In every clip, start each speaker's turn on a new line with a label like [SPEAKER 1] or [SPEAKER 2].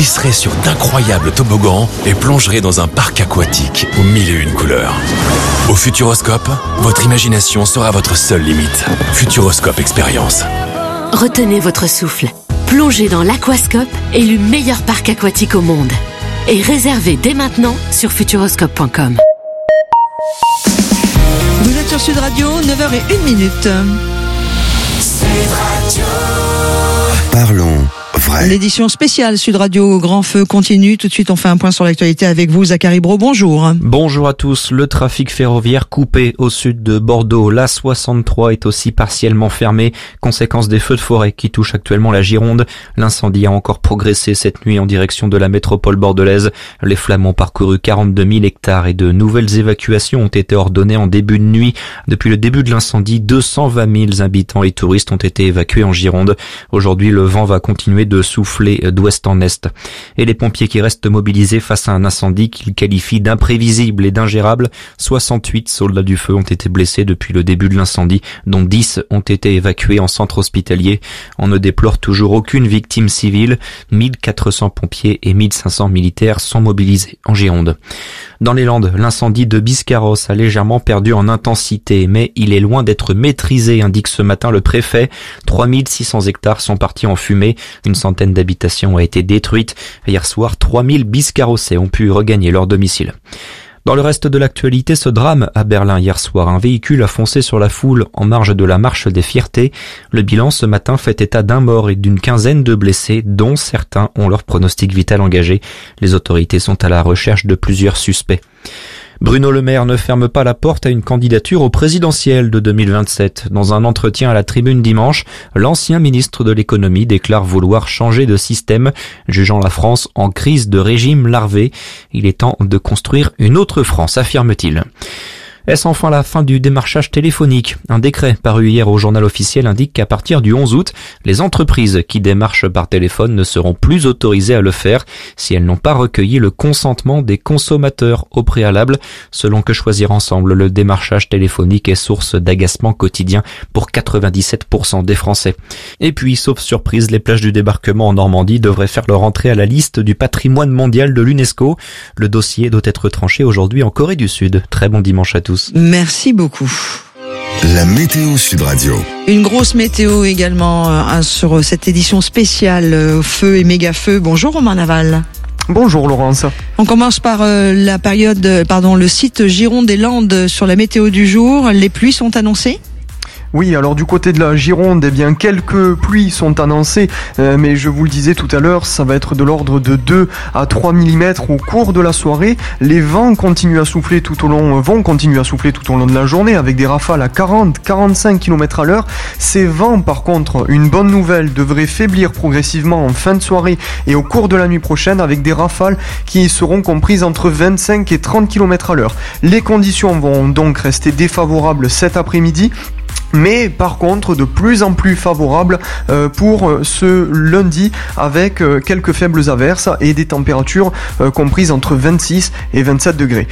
[SPEAKER 1] glisserez sur d'incroyables toboggans et plongerez dans un parc aquatique aux 1001 couleurs. Au Futuroscope, votre imagination sera votre seule limite. Futuroscope Expérience.
[SPEAKER 2] Retenez votre souffle. Plongez dans l'Aquascope, élu meilleur parc aquatique au monde. Et réservez dès maintenant sur futuroscope.com.
[SPEAKER 3] Vous êtes sur Sud Radio, 9h01.
[SPEAKER 4] Sud Radio.
[SPEAKER 5] Parlons vrai.
[SPEAKER 3] L'édition spéciale Sud Radio Grand Feu continue. Tout de suite, on fait un point sur l'actualité avec vous, Zachary Brault. Bonjour.
[SPEAKER 6] Bonjour à tous. Le trafic ferroviaire coupé au sud de Bordeaux. l'A63 est aussi partiellement fermée, conséquence des feux de forêt qui touchent actuellement la Gironde. L'incendie a encore progressé cette nuit en direction de la métropole bordelaise. Les flammes ont parcouru 42 000 hectares et de nouvelles évacuations ont été ordonnées en début de nuit. Depuis le début de l'incendie, 220 000 habitants et touristes ont été évacués en Gironde. Aujourd'hui, le vent va continuer de souffler d'ouest en est. Et les pompiers qui restent mobilisés face à un incendie qu'ils qualifient d'imprévisible et d'ingérable. 68 soldats du feu ont été blessés depuis le début de l'incendie, dont 10 ont été évacués en centre hospitalier. On ne déplore toujours aucune victime civile. 1400 pompiers et 1500 militaires sont mobilisés en Gironde. Dans les Landes, l'incendie de Biscarrosse a légèrement perdu en intensité, mais il est loin d'être maîtrisé, indique ce matin le préfet. 3600 hectares sont partis en fumée. Une centaine d'habitations a été détruite. Hier soir, 3000 Biscarrossais ont pu regagner leur domicile. Dans le reste de l'actualité, ce drame à Berlin hier soir. Un véhicule a foncé sur la foule en marge de la marche des fiertés. Le bilan ce matin fait état d'un mort et d'une quinzaine de blessés, dont certains ont leur pronostic vital engagé. Les autorités sont à la recherche de plusieurs suspects. Bruno Le Maire ne ferme pas la porte à une candidature au présidentiel de 2027. Dans un entretien à la Tribune dimanche, l'ancien ministre de l'économie déclare vouloir changer de système, jugeant la France en crise de régime larvé. Il est temps de construire une autre France, affirme-t-il. Est-ce enfin la fin du démarchage téléphonique ? Un décret paru hier au journal officiel indique qu'à partir du 11 août, les entreprises qui démarchent par téléphone ne seront plus autorisées à le faire si elles n'ont pas recueilli le consentement des consommateurs au préalable. Selon Que Choisir Ensemble, le démarchage téléphonique est source d'agacement quotidien pour 97% des Français. Et puis, sauf surprise, les plages du débarquement en Normandie devraient faire leur entrée à la liste du patrimoine mondial de l'UNESCO. Le dossier doit être tranché aujourd'hui en Corée du Sud. Très bon dimanche à tous.
[SPEAKER 3] Merci beaucoup.
[SPEAKER 5] La météo Sud Radio.
[SPEAKER 3] Une grosse météo également sur cette édition spéciale feu et méga feu. Bonjour Romain Naval.
[SPEAKER 7] Bonjour Laurence.
[SPEAKER 3] On commence par le site Gironde des Landes sur la météo du jour. Les pluies sont annoncées ?
[SPEAKER 7] Oui, alors du côté de la Gironde, quelques pluies sont annoncées, mais je vous le disais tout à l'heure, ça va être de l'ordre de 2 à 3 mm au cours de la soirée. Les vents vont continuer à souffler tout au long de la journée avec des rafales à 40-45 km à l'heure. Ces vents, par contre, une bonne nouvelle, devraient faiblir progressivement en fin de soirée et au cours de la nuit prochaine avec des rafales qui seront comprises entre 25 et 30 km à l'heure. Les conditions vont donc rester défavorables cet après-midi, mais par contre de plus en plus favorable pour ce lundi avec quelques faibles averses et des températures comprises entre 26 et 27 degrés.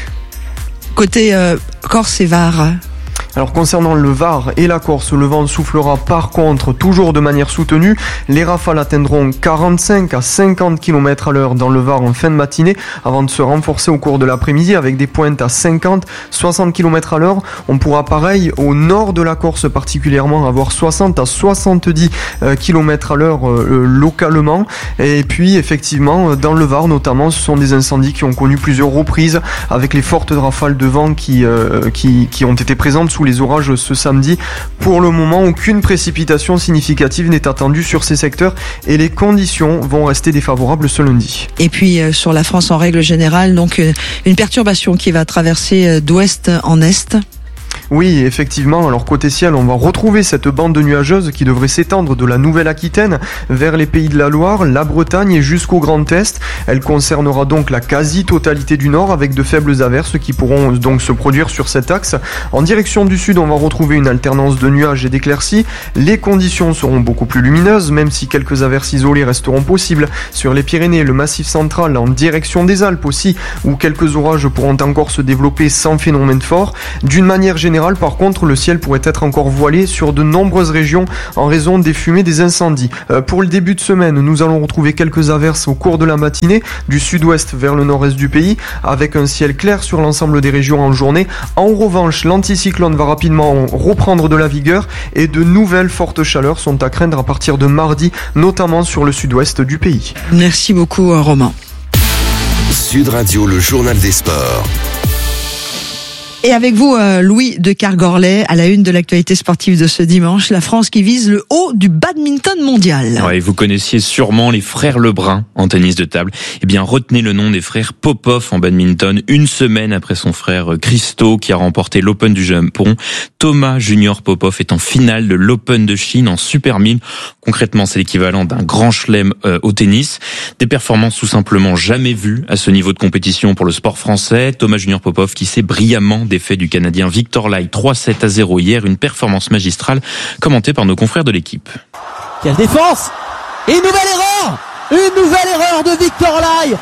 [SPEAKER 3] Côté Corse et Var.
[SPEAKER 7] Alors concernant le Var et la Corse, le vent soufflera par contre toujours de manière soutenue. Les rafales atteindront 45 à 50 km à l'heure dans le Var en fin de matinée avant de se renforcer au cours de l'après-midi avec des pointes à 50-60 km à l'heure. On pourra pareil au nord de la Corse particulièrement avoir 60 à 70 km à l'heure localement. Et puis effectivement dans le Var notamment, ce sont des incendies qui ont connu plusieurs reprises avec les fortes rafales de vent qui ont été présentes sous les orages ce samedi. Pour le moment, aucune précipitation significative n'est attendue sur ces secteurs et les conditions vont rester défavorables ce lundi.
[SPEAKER 3] Et puis sur la France en règle générale, donc une perturbation qui va traverser d'ouest en est.
[SPEAKER 7] Oui, effectivement. Alors côté ciel, on va retrouver cette bande nuageuse qui devrait s'étendre de la Nouvelle-Aquitaine vers les Pays de la Loire, la Bretagne et jusqu'au Grand Est. Elle concernera donc la quasi-totalité du nord avec de faibles averses qui pourront donc se produire sur cet axe. En direction du sud, on va retrouver une alternance de nuages et d'éclaircies. Les conditions seront beaucoup plus lumineuses, même si quelques averses isolées resteront possibles sur les Pyrénées, le Massif central, en direction des Alpes aussi, où quelques orages pourront encore se développer sans phénomène fort. D'une manière générale, général, par contre, le ciel pourrait être encore voilé sur de nombreuses régions en raison des fumées des incendies. Pour le début de semaine, nous allons retrouver quelques averses au cours de la matinée, du sud-ouest vers le nord-est du pays, avec un ciel clair sur l'ensemble des régions en journée. En revanche, l'anticyclone va rapidement reprendre de la vigueur et de nouvelles fortes chaleurs sont à craindre à partir de mardi, notamment sur le sud-ouest du pays.
[SPEAKER 3] Merci beaucoup, Romain.
[SPEAKER 5] Sud Radio, le journal des sports.
[SPEAKER 3] Et avec vous, Louis de Kergorlet, à la une de l'actualité sportive de ce dimanche, la France qui vise le haut du badminton mondial.
[SPEAKER 8] Ouais, vous connaissiez sûrement les frères Lebrun en tennis de table. Eh bien, retenez le nom des frères Popov en badminton. Une semaine après son frère Christo qui a remporté l'Open du Japon, Thomas Junior Popov est en finale de l'Open de Chine en Super 1000. Concrètement, c'est l'équivalent d'un grand chelem au tennis. Des performances tout simplement jamais vues à ce niveau de compétition pour le sport français. Thomas Junior Popov qui s'est brillamment défait du Canadien Victor Lai 3-7-0 hier, une performance magistrale commentée par nos confrères de l'équipe.
[SPEAKER 9] Quelle défense! Et une nouvelle erreur de Victor Lai.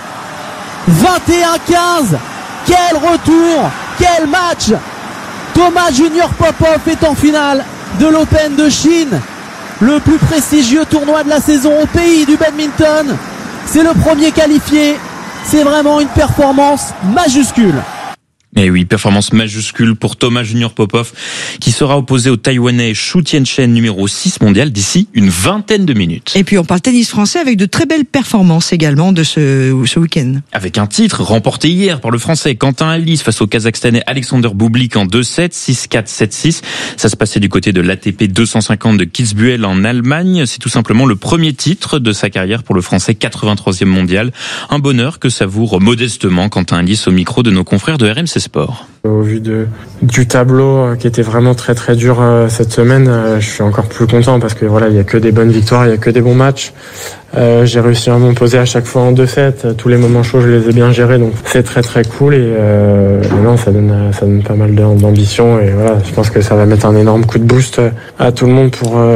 [SPEAKER 9] 21-15. Quel retour, quel match. Thomas Junior Popov est en finale de l'Open de Chine, le plus prestigieux tournoi de la saison au pays du badminton. C'est le premier qualifié. C'est vraiment une performance majuscule.
[SPEAKER 8] Et oui, performance majuscule pour Thomas Junior Popov qui sera opposé au Taïwanais Xu Tianchen numéro 6 mondial d'ici une vingtaine de minutes.
[SPEAKER 3] Et puis on parle tennis français avec de très belles performances également de ce week-end.
[SPEAKER 8] Avec un titre remporté hier par le Français Quentin Halys face au Kazakhstanais Alexander Bublik en 2-7, 6-4, 7-6. Ça se passait du côté de l'ATP 250 de Kitzbühel en Allemagne. C'est tout simplement le premier titre de sa carrière pour le Français 83e mondial. Un bonheur que savoure modestement Quentin Halys au micro de nos confrères de RMC Sport.
[SPEAKER 10] Au vu du tableau qui était vraiment très très dur cette semaine, je suis encore plus content parce que voilà, il y a que des bonnes victoires, il y a que des bons matchs. J'ai réussi à m'imposer à chaque fois en 2-7. Tous les moments chauds, je les ai bien gérés, donc c'est très très cool et non, ça donne pas mal d'ambition et voilà, je pense que ça va mettre un énorme coup de boost à tout le monde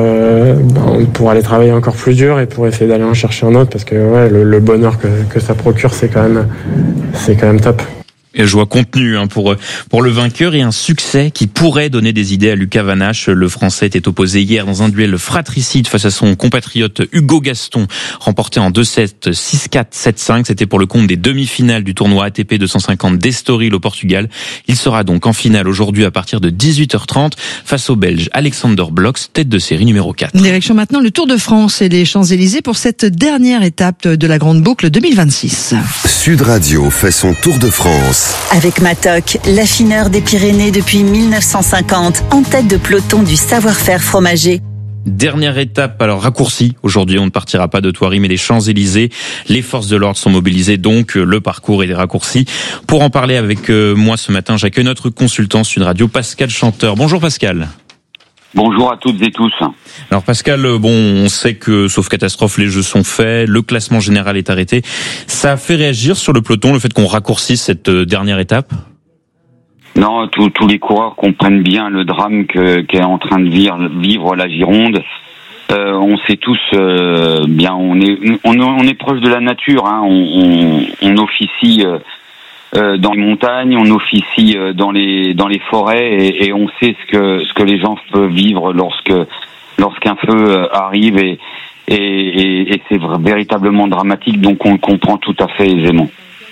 [SPEAKER 10] pour aller travailler encore plus dur et pour essayer d'aller en chercher un autre parce que ouais, le bonheur que ça procure, c'est quand même top.
[SPEAKER 8] Et joie contenue pour le vainqueur et un succès qui pourrait donner des idées à Lucas Vanache. Le Français était opposé hier dans un duel fratricide face à son compatriote Hugo Gaston, remporté en 2-7, 6-4, 7-5. C'était pour le compte des demi-finales du tournoi ATP 250 d'Estoril au Portugal. Il sera donc en finale aujourd'hui à partir de 18h30 face au Belge Alexander Blocks, tête de série numéro 4.
[SPEAKER 3] Direction maintenant le Tour de France et les Champs-Élysées pour cette dernière étape de la Grande Boucle 2026.
[SPEAKER 5] Sud Radio fait son Tour de France.
[SPEAKER 11] Avec Matok, l'affineur des Pyrénées depuis 1950, en tête de peloton du savoir-faire fromager.
[SPEAKER 8] Dernière étape, alors raccourcie. Aujourd'hui, on ne partira pas de Thoiry, mais les Champs-Élysées. Les forces de l'ordre sont mobilisées, donc le parcours est raccourci. Pour en parler avec moi ce matin, j'accueille notre consultant Sud Radio, Pascal Chanteur. Bonjour Pascal.
[SPEAKER 12] Bonjour à toutes et tous.
[SPEAKER 8] Alors Pascal, on sait que, sauf catastrophe, les jeux sont faits, le classement général est arrêté. Ça a fait réagir sur le peloton, le fait qu'on raccourcisse cette dernière étape ?
[SPEAKER 12] Non, tous les coureurs comprennent bien le drame qu'est en train de vivre la Gironde. On sait tous bien, on est proche de la nature, hein. On officie dans les montagnes, on officie dans les forêts et on sait ce que les gens peuvent vivre lorsqu'un feu arrive et c'est véritablement dramatique, donc on le comprend tout à fait aisément.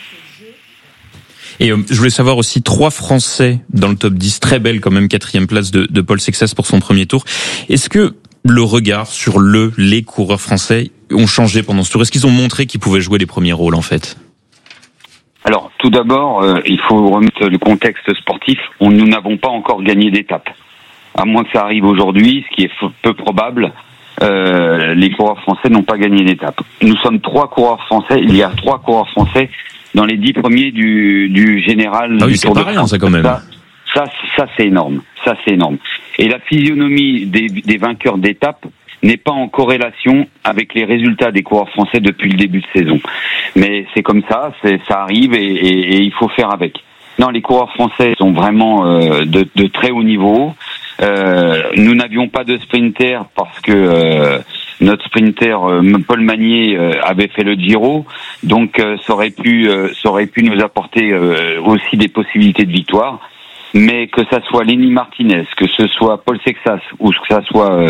[SPEAKER 8] Et je voulais savoir aussi 3 Français dans le top 10, très belle quand même 4e place de Paul Sexas pour son premier tour. Est-ce que le regard sur les coureurs français ont changé pendant ce tour ? Est-ce qu'ils ont montré qu'ils pouvaient jouer les premiers rôles en fait ?
[SPEAKER 12] Alors, tout d'abord, il faut remettre le contexte sportif. Nous n'avons pas encore gagné d'étape. À moins que ça arrive aujourd'hui, ce qui est peu probable, les coureurs français n'ont pas gagné d'étape. Nous sommes 3 coureurs français. Il y a 3 coureurs français dans les 10 premiers du général du Tour de France.
[SPEAKER 8] Ça quand même.
[SPEAKER 12] Ça, c'est énorme. Ça, c'est énorme. Et la physionomie des vainqueurs d'étape n'est pas en corrélation avec les résultats des coureurs français depuis le début de saison. Mais c'est comme ça, ça arrive et il faut faire avec. Non, les coureurs français sont vraiment de très haut niveau. Nous n'avions pas de sprinter parce que notre sprinter Paul Magnier avait fait le Giro, donc ça aurait pu nous apporter aussi des possibilités de victoire. mais que ça soit Lenny Martinez, que ce soit Paul Sexas ou que ça soit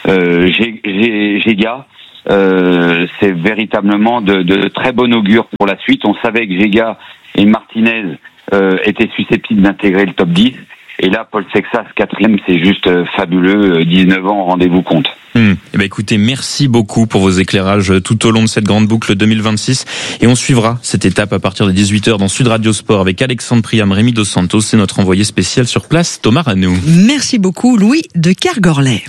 [SPEAKER 12] Gega, c'est véritablement de très bon augure pour la suite. On savait que Gega et Martinez étaient susceptibles d'intégrer le top 10. Et là, Paul Sexas, 4e, c'est juste fabuleux. 19 ans, rendez-vous compte.
[SPEAKER 8] Eh ben écoutez, merci beaucoup pour vos éclairages tout au long de cette grande boucle 2026. Et on suivra cette étape à partir de 18h dans Sud Radio Sport avec Alexandre Priam, Rémi Dos Santos et notre envoyé spécial sur place, Thomas Ranou.
[SPEAKER 3] Merci beaucoup, Louis de Kergorlet.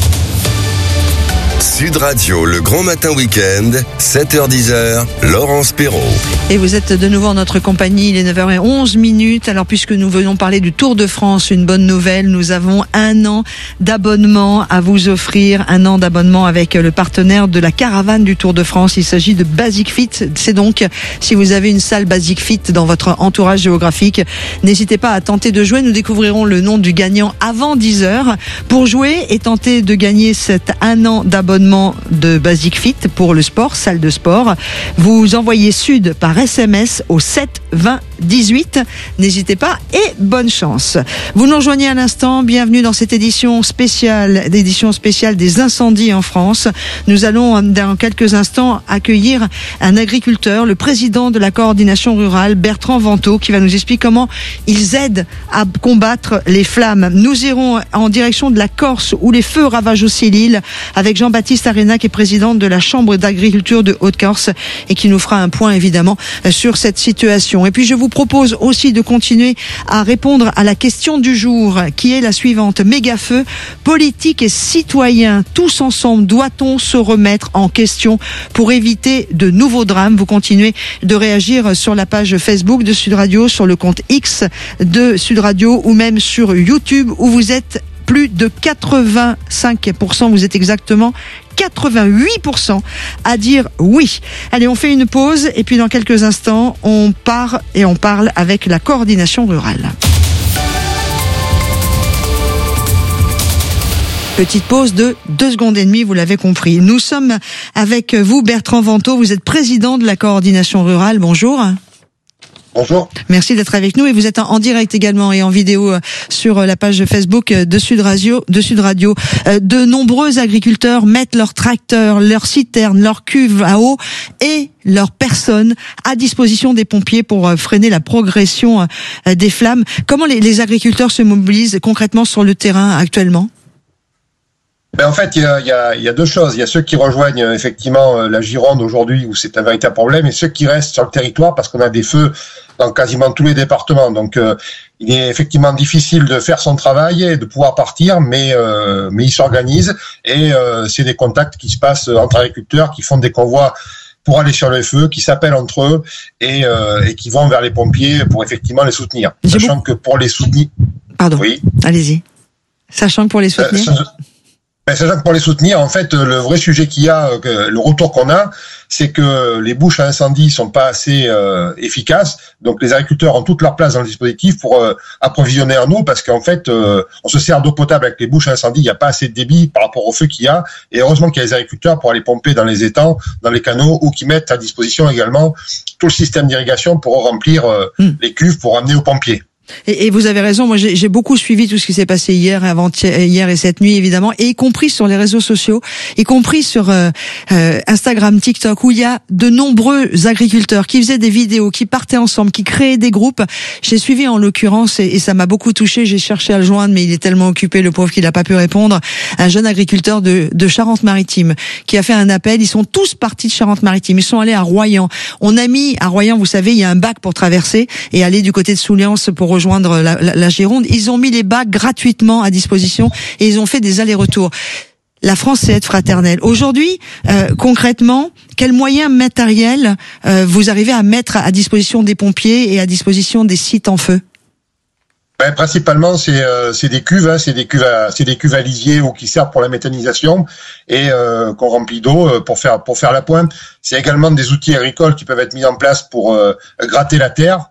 [SPEAKER 5] Sud Radio, le grand matin week-end, 7h-10h, Laurence Perrault.
[SPEAKER 3] Et vous êtes de nouveau en notre compagnie, il est 9h11. Alors puisque nous venons parler du Tour de France, une bonne nouvelle, nous avons 1 an d'abonnement à vous offrir, 1 an d'abonnement avec le partenaire de la caravane du Tour de France. Il s'agit de Basic Fit. C'est donc, si vous avez une salle Basic Fit dans votre entourage géographique, n'hésitez pas à tenter de jouer. Nous découvrirons le nom du gagnant avant 10h pour jouer et tenter de gagner cet 1 an d'abonnement de Basic Fit pour le sport, salle de sport. Vous envoyez Sud par SMS au 7 20 18. N'hésitez pas et bonne chance. Vous nous rejoignez à l'instant. Bienvenue dans cette édition spéciale des incendies en France. Nous allons dans quelques instants accueillir un agriculteur, le président de la coordination rurale, Bertrand Vantaux, qui va nous expliquer comment ils aident à combattre les flammes. Nous irons en direction de la Corse où les feux ravagent aussi l'île avec Jean-Baptiste Arena, qui est président de la Chambre d'agriculture de Haute-Corse et qui nous fera un point évidemment sur cette situation. Et puis je vous propose aussi de continuer à répondre à la question du jour qui est la suivante. Méga-feu, politique et citoyens, tous ensemble, doit-on se remettre en question pour éviter de nouveaux drames? Vous continuez de réagir sur la page Facebook de Sud Radio, sur le compte X de Sud Radio ou même sur YouTube où vous êtes plus de 85%, vous êtes exactement 88% à dire oui. Allez, on fait une pause et puis dans quelques instants, on part et on parle avec la coordination rurale. Petite pause de 2 secondes et demie, vous l'avez compris. Nous sommes avec vous, Bertrand Vantaux, vous êtes président de la coordination rurale. Bonjour.
[SPEAKER 13] Bonjour.
[SPEAKER 3] Merci d'être avec nous et vous êtes en direct également et en vidéo sur la page Facebook de Sud Radio. De nombreux agriculteurs mettent leurs tracteurs, leurs citernes, leurs cuves à eau et leurs personnes à disposition des pompiers pour freiner la progression des flammes. Comment les agriculteurs se mobilisent concrètement sur le terrain actuellement ?
[SPEAKER 13] En fait, il y a 2 choses. Il y a ceux qui rejoignent effectivement la Gironde aujourd'hui où c'est un véritable problème et ceux qui restent sur le territoire parce qu'on a des feux dans quasiment tous les départements. Donc, il est effectivement difficile de faire son travail et de pouvoir partir, mais ils s'organisent et c'est des contacts qui se passent entre agriculteurs qui font des convois pour aller sur le feu, qui s'appellent entre eux et qui vont vers les pompiers pour effectivement les soutenir. Sachant que pour les soutenir...
[SPEAKER 3] Pardon, oui. Allez-y. Sachant que pour les soutenir...
[SPEAKER 13] Sachant que pour les soutenir, en fait, le vrai sujet qu'il y a, le retour qu'on a, c'est que les bouches à incendie sont pas assez efficaces. Donc les agriculteurs ont toute leur place dans le dispositif pour approvisionner en eau, parce qu'en fait, on se sert d'eau potable avec les bouches à incendie. Il n'y a pas assez de débit par rapport au feu qu'il y a. Et heureusement qu'il y a les agriculteurs pour aller pomper dans les étangs, dans les canaux, ou qui mettent à disposition également tout le système d'irrigation pour remplir les cuves pour amener aux pompiers.
[SPEAKER 3] Et vous avez raison, moi j'ai beaucoup suivi tout ce qui s'est passé hier et cette nuit évidemment, et y compris sur les réseaux sociaux, y compris sur Instagram, TikTok, où il y a de nombreux agriculteurs qui faisaient des vidéos, qui partaient ensemble, qui créaient des groupes. J'ai suivi en l'occurrence, et ça m'a beaucoup touché, j'ai cherché à le joindre, mais il est tellement occupé, le pauvre, qu'il n'a pas pu répondre, un jeune agriculteur de Charente-Maritime qui a fait un appel. Ils sont tous partis de Charente-Maritime, ils sont allés à Royan. On a mis à Royan, vous savez, il y a un bac pour traverser et aller du côté de Souliance pour rejoindre la Gironde. Ils ont mis les bacs gratuitement à disposition et ils ont fait des allers-retours. La France, c'est être fraternelle. Aujourd'hui, concrètement, quels moyens matériels vous arrivez à mettre à disposition des pompiers et à disposition des sites en feu ?
[SPEAKER 13] Principalement, c'est des cuves, c'est des cuves à lisier ou qui servent pour la méthanisation et qu'on remplit d'eau pour faire la pointe. c'est également des outils agricoles qui peuvent être mis en place pour gratter la terre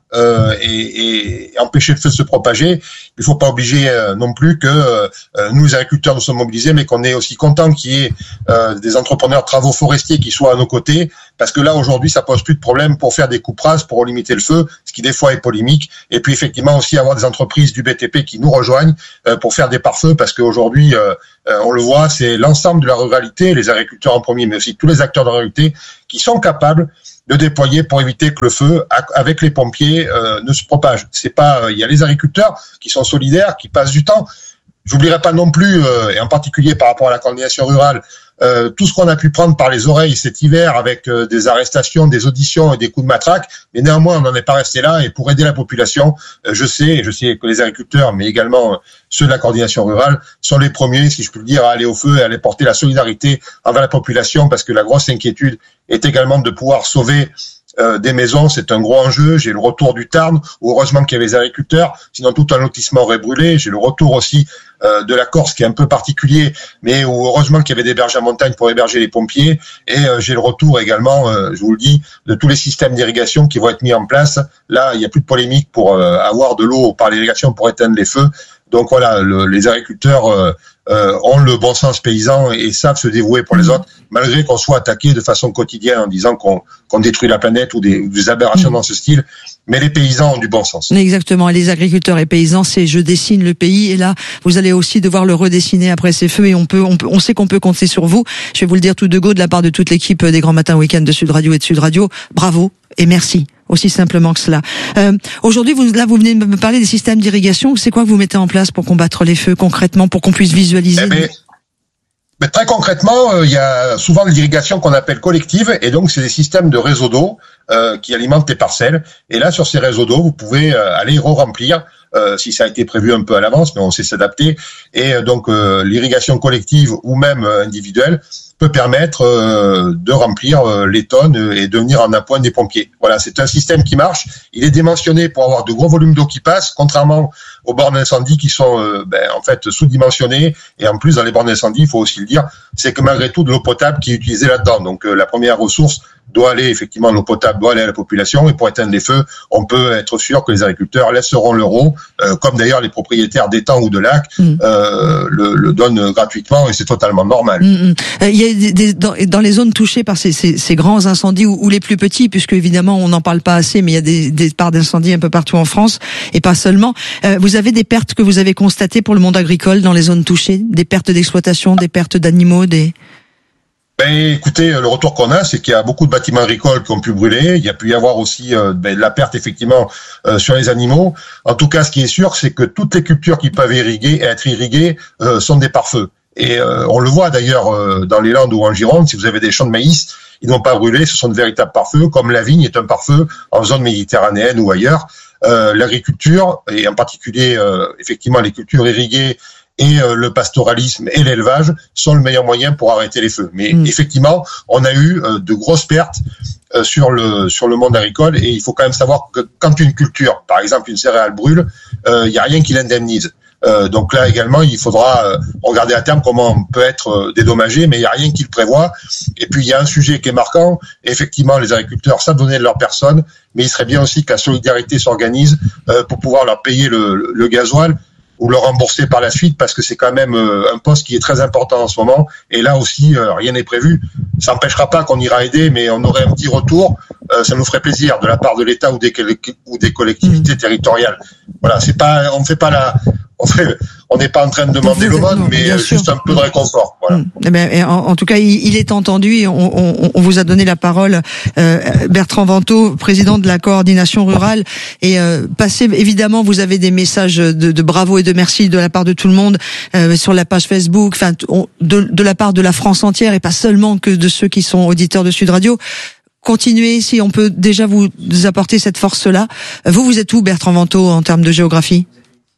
[SPEAKER 13] et empêcher le feu de se propager. Il faut pas obliger non plus que nous, les agriculteurs, nous sommes mobilisés, mais qu'on est aussi content qu'il y ait des entrepreneurs de travaux forestiers qui soient à nos côtés, parce que là, aujourd'hui, ça pose plus de problème pour faire des coupes rases, pour limiter le feu, ce qui des fois est polémique. Et puis, effectivement, aussi avoir des entreprises du BTP qui nous rejoignent pour faire des pare-feux, parce qu'aujourd'hui, on le voit, c'est l'ensemble de la ruralité, les agriculteurs en premier, mais aussi tous les acteurs de la ruralité qui sont capables de déployer pour éviter que le feu, avec les pompiers, ne se propage. C'est pas, il y a les agriculteurs qui sont solidaires, qui passent du temps. J'oublierai pas non plus, et en particulier par rapport à la coordination rurale, tout ce qu'on a pu prendre par les oreilles cet hiver avec des arrestations, des auditions et des coups de matraque, mais néanmoins on n'en est pas resté là. Et pour aider la population, je sais que les agriculteurs, mais également ceux de la coordination rurale, sont les premiers, si je puis le dire, à aller au feu et à aller porter la solidarité envers la population, parce que la grosse inquiétude est également de pouvoir sauver des maisons. C'est un gros enjeu. J'ai le retour du Tarn, où heureusement qu'il y avait les agriculteurs, sinon tout un lotissement aurait brûlé. J'ai le retour aussi de la Corse, qui est un peu particulier, mais où heureusement qu'il y avait des berges à montagne pour héberger les pompiers. Et j'ai le retour également, je vous le dis, de tous les systèmes d'irrigation qui vont être mis en place. Là, il n'y a plus de polémique pour avoir de l'eau par l'irrigation pour éteindre les feux. Donc voilà, les agriculteurs ont le bon sens paysan et savent se dévouer pour les autres, malgré qu'on soit attaqué de façon quotidienne en disant qu'on détruit la planète ou des aberrations dans ce style. Mais les paysans ont du bon sens.
[SPEAKER 3] Exactement. Et les agriculteurs et paysans, c'est je dessine le pays. Et là, vous allez aussi devoir le redessiner après ces feux. Et on sait qu'on peut compter sur vous. Je vais vous le dire tout de go de la part de toute l'équipe des Grands Matins Week-end de Sud Radio et de Sud Radio. Bravo et merci. Aussi simplement que cela. Aujourd'hui, vous venez de me parler des systèmes d'irrigation. C'est quoi que vous mettez en place pour combattre les feux concrètement, pour qu'on puisse visualiser?
[SPEAKER 13] Mais très concrètement, il y a souvent de l'irrigation qu'on appelle collective, et donc c'est des systèmes de réseaux d'eau qui alimentent les parcelles. Et là, sur ces réseaux d'eau, vous pouvez aller re-remplir, si ça a été prévu un peu à l'avance, mais on sait s'adapter. Et donc l'irrigation collective ou même individuelle peut permettre de remplir les tonnes et de venir en appoint des pompiers. Voilà, c'est un système qui marche. Il est dimensionné pour avoir de gros volumes d'eau qui passent, contrairement aux bornes d'incendie qui sont en fait sous-dimensionnées. Et en plus, dans les bornes d'incendie, il faut aussi le dire, c'est que malgré tout de l'eau potable qui est utilisée là-dedans. Donc la première ressource doit aller, effectivement, l'eau potable doit aller à la population, et pour éteindre les feux, on peut être sûr que les agriculteurs laisseront l'euro, comme d'ailleurs les propriétaires d'étangs ou de lacs le donnent gratuitement, et c'est totalement normal.
[SPEAKER 3] Il y a dans les zones touchées par ces grands incendies ou les plus petits, puisque évidemment on n'en parle pas assez, mais il y a des parts d'incendie un peu partout en France, et pas seulement. Vous avez des pertes que vous avez constatées pour le monde agricole dans les zones touchées, des pertes d'exploitation, des pertes d'animaux,
[SPEAKER 13] Écoutez, le retour qu'on a, c'est qu'il y a beaucoup de bâtiments agricoles qui ont pu brûler. Il y a pu y avoir aussi de la perte, effectivement, sur les animaux. En tout cas, ce qui est sûr, c'est que toutes les cultures qui peuvent être irriguées sont des pare-feux. Et on le voit d'ailleurs dans les Landes ou en Gironde, si vous avez des champs de maïs, ils n'ont pas brûlé, ce sont de véritables pare-feux, comme la vigne est un pare-feu en zone méditerranéenne ou ailleurs. L'agriculture, et en particulier, effectivement, les cultures irriguées, et le pastoralisme et l'élevage sont le meilleur moyen pour arrêter les feux. Mais effectivement, on a eu de grosses pertes sur le monde agricole, et il faut quand même savoir que quand une culture, par exemple une céréale, brûle, il n'y a rien qui l'indemnise. Donc là également, il faudra regarder à terme comment on peut être dédommagé, mais il n'y a rien qui le prévoit. Et puis il y a un sujet qui est marquant. Effectivement, les agriculteurs savent donner de leur personne, mais il serait bien aussi que la solidarité s'organise pour pouvoir leur payer le gasoil, ou le rembourser par la suite, parce que c'est quand même un poste qui est très important en ce moment. Et là aussi, rien n'est prévu. Ça n'empêchera pas qu'on ira aider, mais on aurait un petit retour. Ça nous ferait plaisir de la part de l'État ou des collectivités territoriales. Voilà, on n'est pas en train de demander l'aumône, mais juste un peu de réconfort. Voilà.
[SPEAKER 3] En tout cas, il est entendu, et on vous a donné la parole, Bertrand Vantaux, président de la coordination rurale. Et évidemment, vous avez des messages de bravo et de merci de la part de tout le monde sur la page Facebook, enfin de la part de la France entière, et pas seulement que de ceux qui sont auditeurs de Sud Radio. Continuez, si on peut déjà vous apporter cette force-là. Vous êtes où, Bertrand Vantaux, en termes de géographie?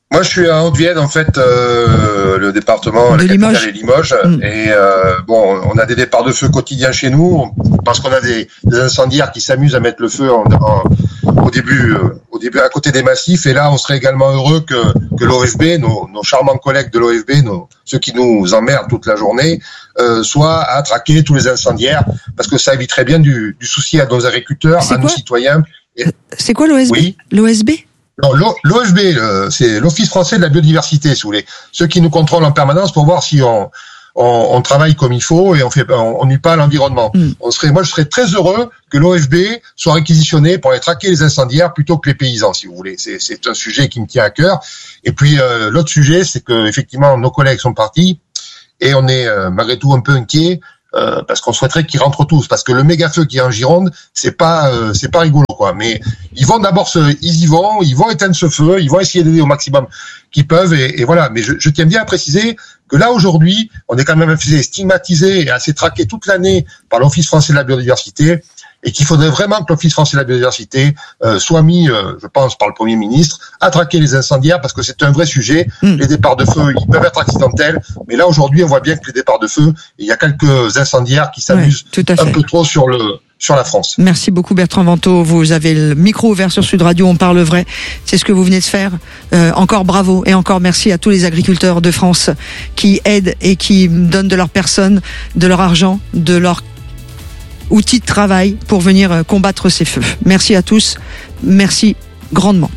[SPEAKER 13] Moi, je suis à Haute-Vienne, en fait, le département, la capitale est Limoges. Et bon, on a des départs de feu quotidiens chez nous, parce qu'on a des incendiaires qui s'amusent à mettre le feu au début à côté des massifs. Et là, on serait également heureux que l'OFB, nos charmants collègues de l'OFB, ceux qui nous emmerdent toute la journée, soient à traquer tous les incendiaires, parce que ça éviterait bien du souci à nos agriculteurs, à nos citoyens.
[SPEAKER 3] C'est quoi l'OSB? Oui. L'OSB?
[SPEAKER 13] Non, l'OFB, c'est l'Office français de la biodiversité, si vous voulez. Ceux qui nous contrôlent en permanence pour voir si on travaille comme il faut et on nuit pas à l'environnement. Moi, je serais très heureux que l'OFB soit réquisitionné pour aller traquer les incendiaires plutôt que les paysans, si vous voulez. C'est un sujet qui me tient à cœur. Et puis, l'autre sujet, c'est que, effectivement, nos collègues sont partis et on est, malgré tout, un peu inquiets. Parce qu'on souhaiterait qu'ils rentrent tous, parce que le méga feu qui est en Gironde, c'est pas rigolo, quoi. Mais ils vont ils vont éteindre ce feu, ils vont essayer d'aider au maximum qu'ils peuvent, et voilà. Mais je tiens bien à préciser que là aujourd'hui, on est quand même assez stigmatisé et assez traqué toute l'année par l'Office français de la biodiversité, et qu'il faudrait vraiment que l'Office français de la biodiversité soit mis, je pense, par le Premier ministre, à traquer les incendiaires, parce que c'est un vrai sujet. Les départs de feu, ils peuvent être accidentels, mais là aujourd'hui, on voit bien que les départs de feu, il y a quelques incendiaires qui s'amusent un peu trop sur la France.
[SPEAKER 3] Merci beaucoup Bertrand Vantaux, vous avez le micro ouvert sur Sud Radio, on parle vrai, c'est ce que vous venez de faire. Encore bravo et encore merci à tous les agriculteurs de France qui aident et qui donnent de leur personne, de leur argent, de leur outils de travail pour venir combattre ces feux. Merci à tous, merci grandement.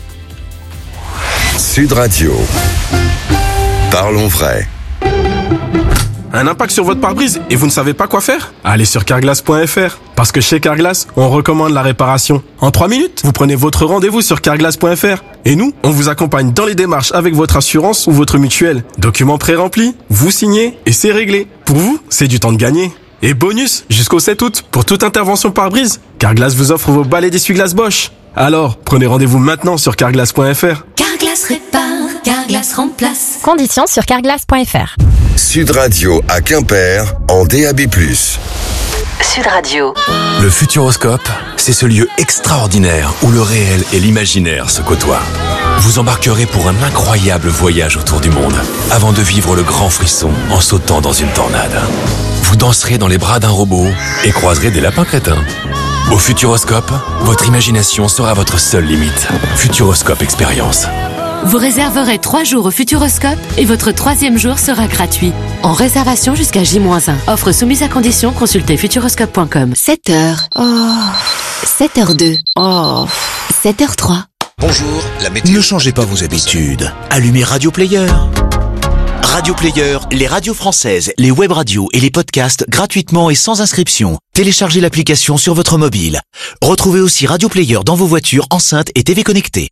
[SPEAKER 5] Sud Radio. Parlons vrai.
[SPEAKER 14] Un impact sur votre pare-brise et vous ne savez pas quoi faire? Allez sur carglass.fr. Parce que chez Carglass, on recommande la réparation. En 3 minutes, vous prenez votre rendez-vous sur carglass.fr. Et nous, on vous accompagne dans les démarches avec votre assurance ou votre mutuelle. Documents pré-remplis, vous signez et c'est réglé. Pour vous, c'est du temps de gagner. Et bonus, jusqu'au 7 août, pour toute intervention pare-brise, Carglass vous offre vos balais d'essuie-glace Bosch. Alors, prenez rendez-vous maintenant sur carglass.fr.
[SPEAKER 15] Carglass répare, Carglass remplace. Conditions sur carglass.fr.
[SPEAKER 5] Sud Radio à Quimper en DAB+.
[SPEAKER 2] Sud Radio.
[SPEAKER 1] Le Futuroscope, c'est ce lieu extraordinaire où le réel et l'imaginaire se côtoient. Vous embarquerez pour un incroyable voyage autour du monde, avant de vivre le grand frisson en sautant dans une tornade. Vous danserez dans les bras d'un robot et croiserez des lapins crétins. Au Futuroscope, votre imagination sera votre seule limite. Futuroscope Expérience.
[SPEAKER 2] Vous réserverez 3 jours au Futuroscope et votre 3e jour sera gratuit. En réservation jusqu'à J-1. Offre soumise à condition, consultez futuroscope.com.
[SPEAKER 15] 7h. Oh. 7h02. Oh. 7h03.
[SPEAKER 16] Bonjour, la météo. Ne changez pas vos habitudes. Allumez Radio Player. Radio Player, les radios françaises, les web radios et les podcasts gratuitement et sans inscription. Téléchargez l'application sur votre mobile. Retrouvez aussi Radio Player dans vos voitures, enceintes et TV connectées.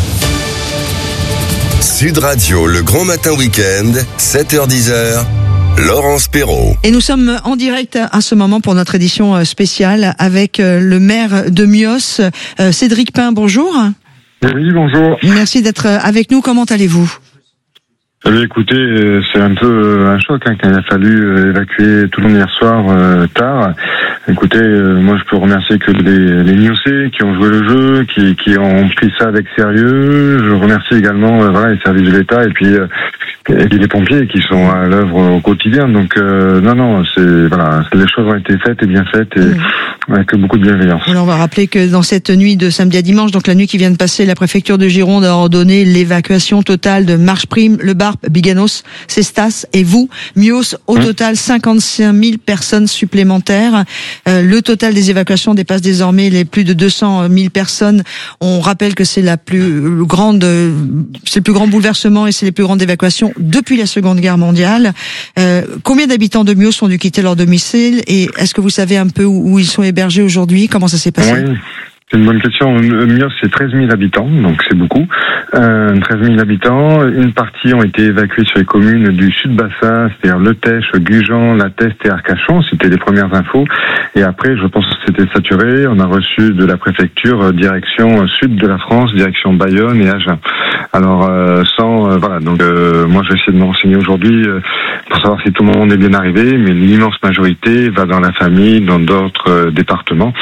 [SPEAKER 5] Sud Radio, le grand matin week-end, 7h-10h, Laurence Perrault.
[SPEAKER 3] Et nous sommes en direct à ce moment pour notre édition spéciale avec le maire de Mios, Cédric Pin. Bonjour.
[SPEAKER 17] Oui, bonjour.
[SPEAKER 3] Merci d'être avec nous. Comment allez-vous ?
[SPEAKER 17] Écoutez, c'est un peu un choc quand il a fallu évacuer tout le monde hier soir tard. Écoutez, moi je peux remercier que les Niocais qui ont joué le jeu, qui ont pris ça avec sérieux. Je remercie également les services de l'État et puis les pompiers qui sont à l'œuvre au quotidien. Donc les choses ont été faites et bien faites et avec beaucoup de bienveillance.
[SPEAKER 3] Alors on va rappeler que dans cette nuit de samedi à dimanche, donc la nuit qui vient de passer, la préfecture de Gironde a ordonné l'évacuation totale de Marche-Prime, Le Barp, Biganos, Cestas et vous, Mios. Au total, 55 000 personnes supplémentaires. Le total des évacuations dépasse désormais les plus de 200 000 personnes. On rappelle que c'est c'est le plus grand bouleversement et c'est les plus grandes évacuations depuis la Seconde Guerre mondiale. Combien d'habitants de Mios ont dû quitter leur domicile et est-ce que vous savez un peu où ils sont hébergés aujourd'hui? Comment ça s'est passé?
[SPEAKER 17] Oui. C'est une bonne question. Mios, c'est 13 000 habitants, donc c'est beaucoup. 13 000 habitants. Une partie ont été évacués sur les communes du Sud-Bassin, c'est-à-dire Le Tèche, Gujan, La Teste et Arcachon. C'était les premières infos. Et après, je pense que c'était saturé. On a reçu de la préfecture direction sud de la France, direction Bayonne et Agen. Alors, moi, je vais essayer de me renseigner aujourd'hui pour savoir si tout le monde est bien arrivé, mais l'immense majorité va dans la famille, dans d'autres départements.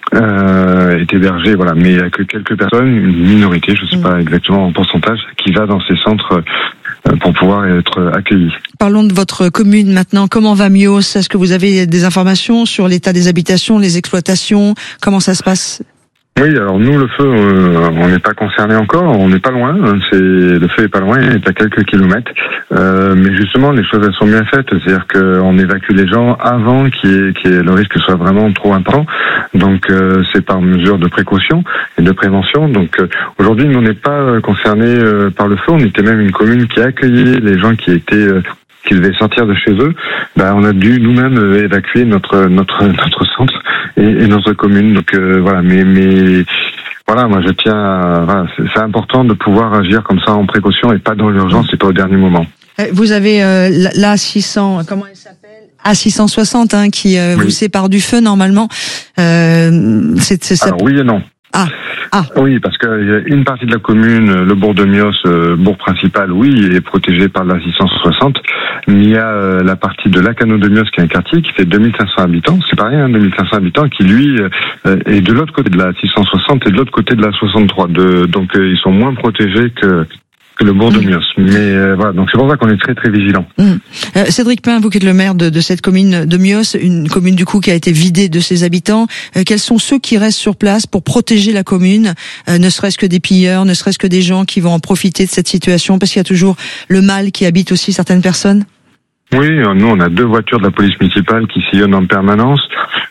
[SPEAKER 17] est hébergé, voilà, mais il n'y a que quelques personnes, une minorité, je ne sais pas exactement en pourcentage, qui va dans ces centres pour pouvoir être accueillis.
[SPEAKER 3] Parlons de votre commune maintenant. Comment va Myos? Est-ce que vous avez des informations sur l'état des habitations, les exploitations? Comment ça se passe?
[SPEAKER 17] Oui, alors nous, le feu, on n'est pas concerné encore, on n'est pas loin, le feu est pas loin, il est à quelques kilomètres, mais justement, les choses, elles sont bien faites, c'est-à-dire qu'on évacue les gens avant qu'il y ait le risque soit vraiment trop important, donc c'est par mesure de précaution et de prévention, donc aujourd'hui, nous, on n'est pas concernés par le feu, on était même une commune qui accueillait les gens qui devaient sortir de chez eux. On a dû nous-mêmes évacuer notre centre et notre commune. Donc voilà, mais voilà, moi je tiens c'est important de pouvoir agir comme ça en précaution et pas dans l'urgence et pas au dernier moment.
[SPEAKER 3] Vous avez l'A600, comment elle s'appelle? A660 qui vous sépare du feu normalement.
[SPEAKER 17] Alors oui et non. Oui, parce que une partie de la commune, le bourg de Myos, bourg principal, oui, est protégé par la 660, mais il y a la partie de Lacanau de Myos, qui est un quartier qui fait 2500 habitants, c'est pas rien, 2500 habitants, qui lui est de l'autre côté de la 660 et de l'autre côté de la 63, donc ils sont moins protégés que le bourg de Myos. Mais voilà, donc c'est pour ça qu'on est très très vigilants.
[SPEAKER 3] Cédric Pin, vous qui êtes le maire de cette commune de Myos, une commune du coup qui a été vidée de ses habitants, quels sont ceux qui restent sur place pour protéger la commune, ne serait-ce que des pilleurs, ne serait-ce que des gens qui vont en profiter de cette situation, parce qu'il y a toujours le mal qui habite aussi certaines personnes?
[SPEAKER 17] Oui, nous on a 2 voitures de la police municipale qui sillonnent en permanence.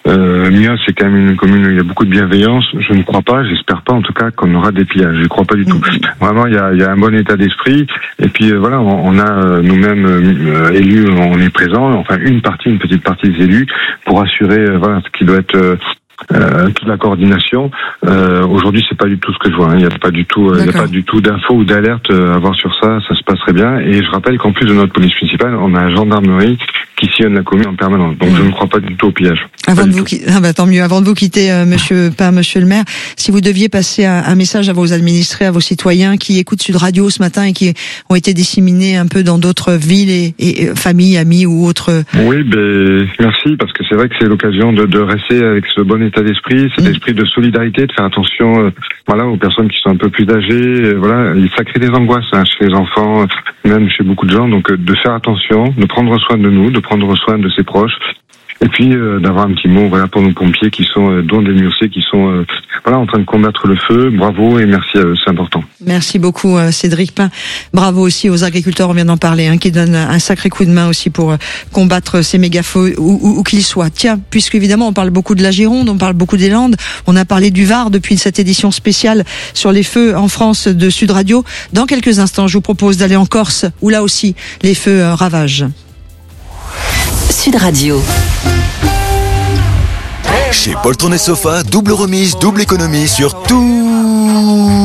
[SPEAKER 17] Myos, c'est quand même une commune où il y a beaucoup de bienveillance. Je ne crois pas, j'espère pas en tout cas qu'on aura des pillages. Je ne crois pas du tout. Vraiment, il y a un bon état d'esprit. Et puis voilà, on a nous-mêmes élus, on est présents. Enfin, une petite partie des élus pour assurer ce qui doit être toute la coordination. Aujourd'hui, c'est pas du tout ce que je vois. Il n'y a pas du tout d'infos ou d'alerte à avoir sur ça. Ça se passe très bien. Et je rappelle qu'en plus de notre police municipale, on a la gendarmerie qui sillonne la commune en permanence. Donc je ne crois pas du tout au pillage.
[SPEAKER 3] Tant mieux. Avant de vous quitter, monsieur le maire, si vous deviez passer un message à vos administrés, à vos citoyens qui écoutent Sud Radio ce matin et qui ont été disséminés un peu dans d'autres villes et familles, amis ou autres.
[SPEAKER 17] Oui, merci, parce que c'est vrai que c'est l'occasion de rester avec ce bon état d'esprit, cet esprit de solidarité, de faire attention aux personnes qui sont un peu plus âgées. Ça crée des angoisses chez les enfants, même chez beaucoup de gens. Donc de faire attention, de prendre soin de nous, de prendre soin de ses proches. Et puis d'avoir un petit mot pour nos pompiers qui sont dont des Myosais qui sont en train de combattre le feu. Bravo et merci à eux, c'est important.
[SPEAKER 3] Merci beaucoup Cédric Pin. Bravo aussi aux agriculteurs, on vient d'en parler, qui donnent un sacré coup de main aussi pour combattre ces méga-feux où qu'ils soient. Tiens, puisque évidemment on parle beaucoup de la Gironde, on parle beaucoup des Landes, on a parlé du Var depuis cette édition spéciale sur les feux en France de Sud Radio. Dans quelques instants, je vous propose d'aller en Corse où là aussi les feux ravagent.
[SPEAKER 11] Sud Radio.
[SPEAKER 1] Chez Poltron et Sofa, double remise, double économie sur tous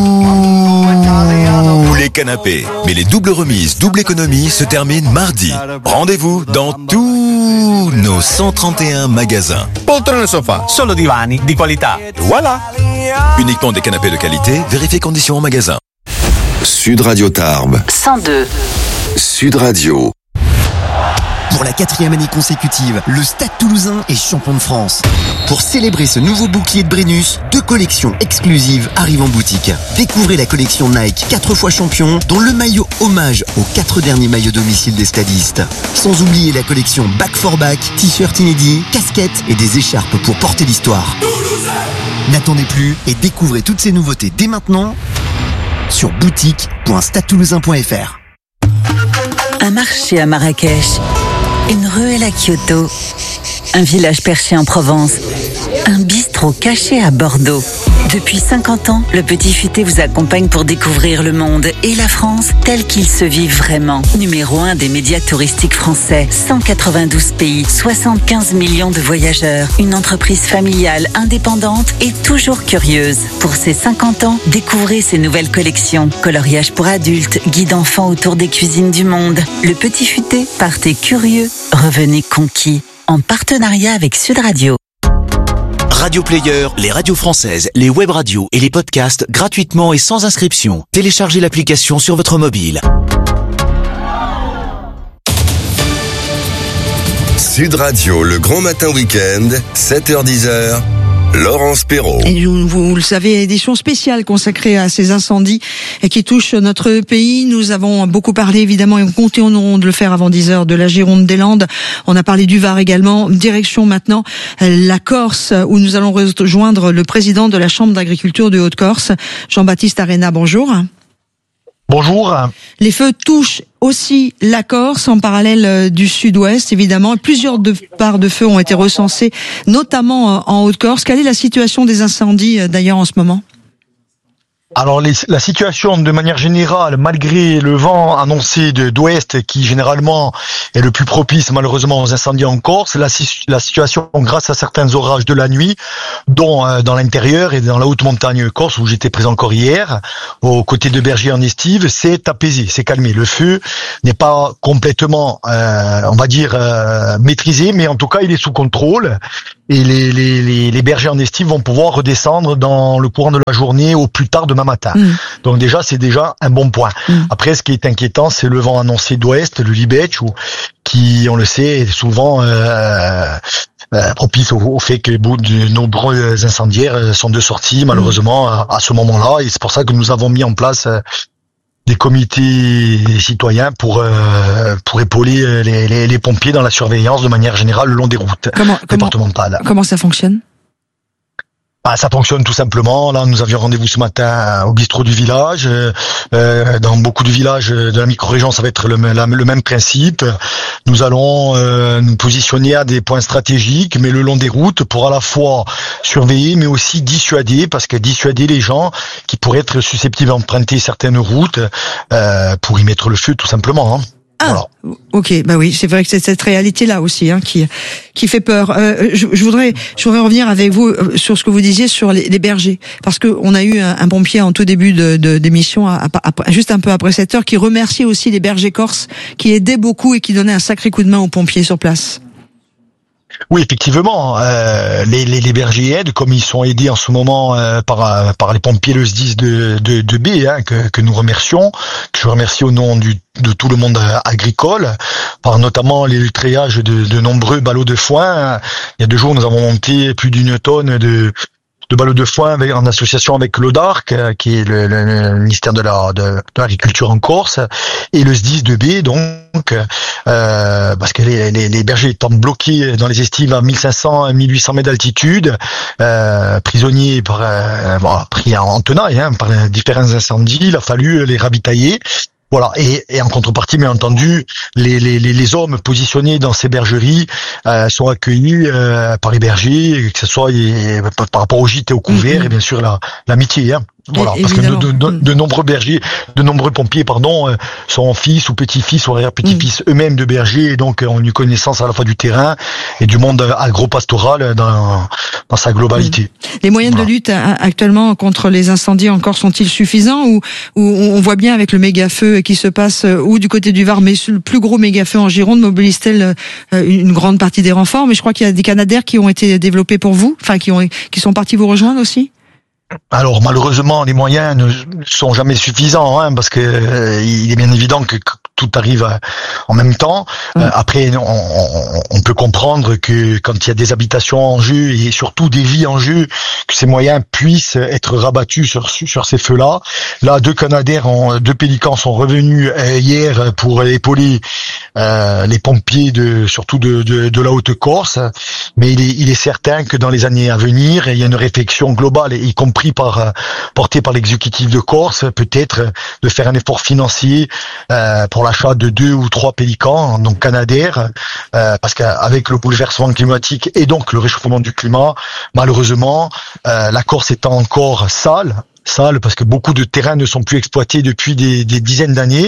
[SPEAKER 1] les canapés. Mais les doubles remises, double économie se terminent mardi. Rendez-vous dans tous nos 131 magasins.
[SPEAKER 18] Poltron et Sofa, solo divani di qualità. Voilà.
[SPEAKER 1] Uniquement des canapés de qualité, vérifiez conditions en magasin.
[SPEAKER 5] Sud Radio Tarbes.
[SPEAKER 11] 102.
[SPEAKER 5] Sud Radio.
[SPEAKER 19] Pour la 4e année consécutive, le Stade Toulousain est champion de France. Pour célébrer ce nouveau bouclier de Brennus, 2 collections exclusives arrivent en boutique. Découvrez la collection Nike 4 fois champion, dont le maillot hommage aux 4 derniers maillots domicile des stadistes. Sans oublier la collection Back for Back, t-shirt inédits, casquettes et des écharpes pour porter l'histoire. N'attendez plus et découvrez toutes ces nouveautés dès maintenant sur boutique.stadetoulousain.fr.
[SPEAKER 11] Un marché à Marrakech. Une ruelle à Kyoto, un village perché en Provence, un bistrot caché à Bordeaux. Depuis 50 ans, le Petit Futé vous accompagne pour découvrir le monde et la France tel qu'il se vit vraiment. Numéro 1 des médias touristiques français, 192 pays, 75 millions de voyageurs, une entreprise familiale, indépendante et toujours curieuse. Pour ses 50 ans, découvrez ses nouvelles collections. Coloriage pour adultes, guide enfants autour des cuisines du monde. Le Petit Futé, partez curieux, revenez conquis. En partenariat avec Sud Radio.
[SPEAKER 16] Radio Player, les radios françaises, les web radios et les podcasts gratuitement et sans inscription. Téléchargez l'application sur votre mobile.
[SPEAKER 5] Sud Radio, le grand matin week-end, 7h-10h, Laurence Perrault.
[SPEAKER 3] Et vous le savez, édition spéciale consacrée à ces incendies et qui touchent notre pays. Nous avons beaucoup parlé évidemment et continuerons de le faire avant 10h de la Gironde des Landes. On a parlé du Var également. Direction maintenant la Corse où nous allons rejoindre le président de la Chambre d'agriculture de Haute-Corse, Jean-Baptiste Arena. Bonjour.
[SPEAKER 20] Bonjour.
[SPEAKER 3] Les feux touchent aussi la Corse en parallèle du sud-ouest, évidemment. Plusieurs parts de feu ont été recensées, notamment en Haute-Corse. Quelle est la situation des incendies d'ailleurs en ce moment ?
[SPEAKER 20] Alors la situation de manière générale, malgré le vent annoncé d'ouest qui généralement est le plus propice malheureusement aux incendies en Corse, la situation grâce à certains orages de la nuit, dont dans l'intérieur et dans la haute montagne corse où j'étais présent encore hier, aux côtés de Berger en estive, s'est apaisé, s'est calmé. Le feu n'est pas complètement, on va dire, maîtrisé, mais en tout cas il est sous contrôle. Et les bergers en estive vont pouvoir redescendre dans le courant de la journée au plus tard demain matin. Donc déjà, c'est déjà un bon point. Après, ce qui est inquiétant, c'est le vent annoncé d'ouest, le Libech, qui, on le sait, est souvent propice au fait que de nombreux incendiaires sont de sortie, malheureusement, à ce moment-là. Et c'est pour ça que nous avons mis en place des comités citoyens pour épauler les pompiers dans la surveillance de manière générale le long des routes départementales.
[SPEAKER 3] Comment ça fonctionne ?
[SPEAKER 20] Ça fonctionne tout simplement. Là, nous avions rendez-vous ce matin au bistrot du village. Dans beaucoup de villages de la micro-région, ça va être le même principe. Nous allons nous positionner à des points stratégiques, mais le long des routes, pour à la fois surveiller, mais aussi dissuader, parce que dissuader les gens qui pourraient être susceptibles d'emprunter certaines routes pour y mettre le feu, tout simplement.
[SPEAKER 3] Voilà. Ok, bah oui, c'est vrai que c'est cette réalité-là aussi qui fait peur. Je voudrais revenir avec vous sur ce que vous disiez sur les bergers, parce que on a eu un pompier en tout début d'émission, juste un peu après 7 heures, qui remerciait aussi les bergers corses, qui aidaient beaucoup et qui donnaient un sacré coup de main aux pompiers sur place.
[SPEAKER 20] Oui, effectivement, les bergers aident, comme ils sont aidés en ce moment par les pompiers le SDIS de B, que nous remercions, que je remercie au nom de tout le monde agricole, par notamment les triages de nombreux ballots de foin. Il y a 2 jours, nous avons monté plus d'1 tonne de ballots de foin en association avec l'ODARC, qui est le ministère de l'Agriculture en Corse, et le SDIS de B, donc, parce que les bergers étant bloqués dans les estives à 1500 à 1800 mètres d'altitude, prisonniers pris en tenaille par différents incendies, il a fallu les ravitailler. Voilà, et en contrepartie, bien entendu, les hommes positionnés dans ces bergeries sont accueillis par les bergers, que ce soit par rapport au gîte et au couvert, et bien sûr l'amitié. Voilà, parce que de nombreux bergers, de nombreux pompiers, sont fils ou petits-fils ou arrière-petits-fils eux-mêmes de bergers, et donc ont une connaissance à la fois du terrain et du monde agro-pastoral dans sa globalité.
[SPEAKER 3] Les moyens de lutte actuellement contre les incendies encore sont-ils suffisants, ou on voit bien avec le méga-feu qui se passe ou du côté du Var, mais le plus gros méga-feu en Gironde mobilise-t-elle une grande partie des renforts? Mais je crois qu'il y a des Canadair qui ont été développés pour vous, qui sont partis vous rejoindre aussi?
[SPEAKER 20] Alors malheureusement, les moyens ne sont jamais suffisants, parce que il est bien évident que tout arrive en même temps. Après, on peut comprendre que quand il y a des habitations en jeu et surtout des vies en jeu, que ces moyens puissent être rabattus sur ces feux-là. Là, 2 Canadair, 2 Pélicans sont revenus hier pour épauler les pompiers surtout de la Haute-Corse. Mais il est certain que dans les années à venir, il y a une réflexion globale, y compris portée par l'exécutif de Corse, peut-être de faire un effort financier pour l'achat de 2 ou 3 Pélicans, donc Canadair, parce qu'avec le bouleversement climatique et donc le réchauffement du climat, malheureusement, la Corse étant encore sale parce que beaucoup de terrains ne sont plus exploités depuis des dizaines d'années.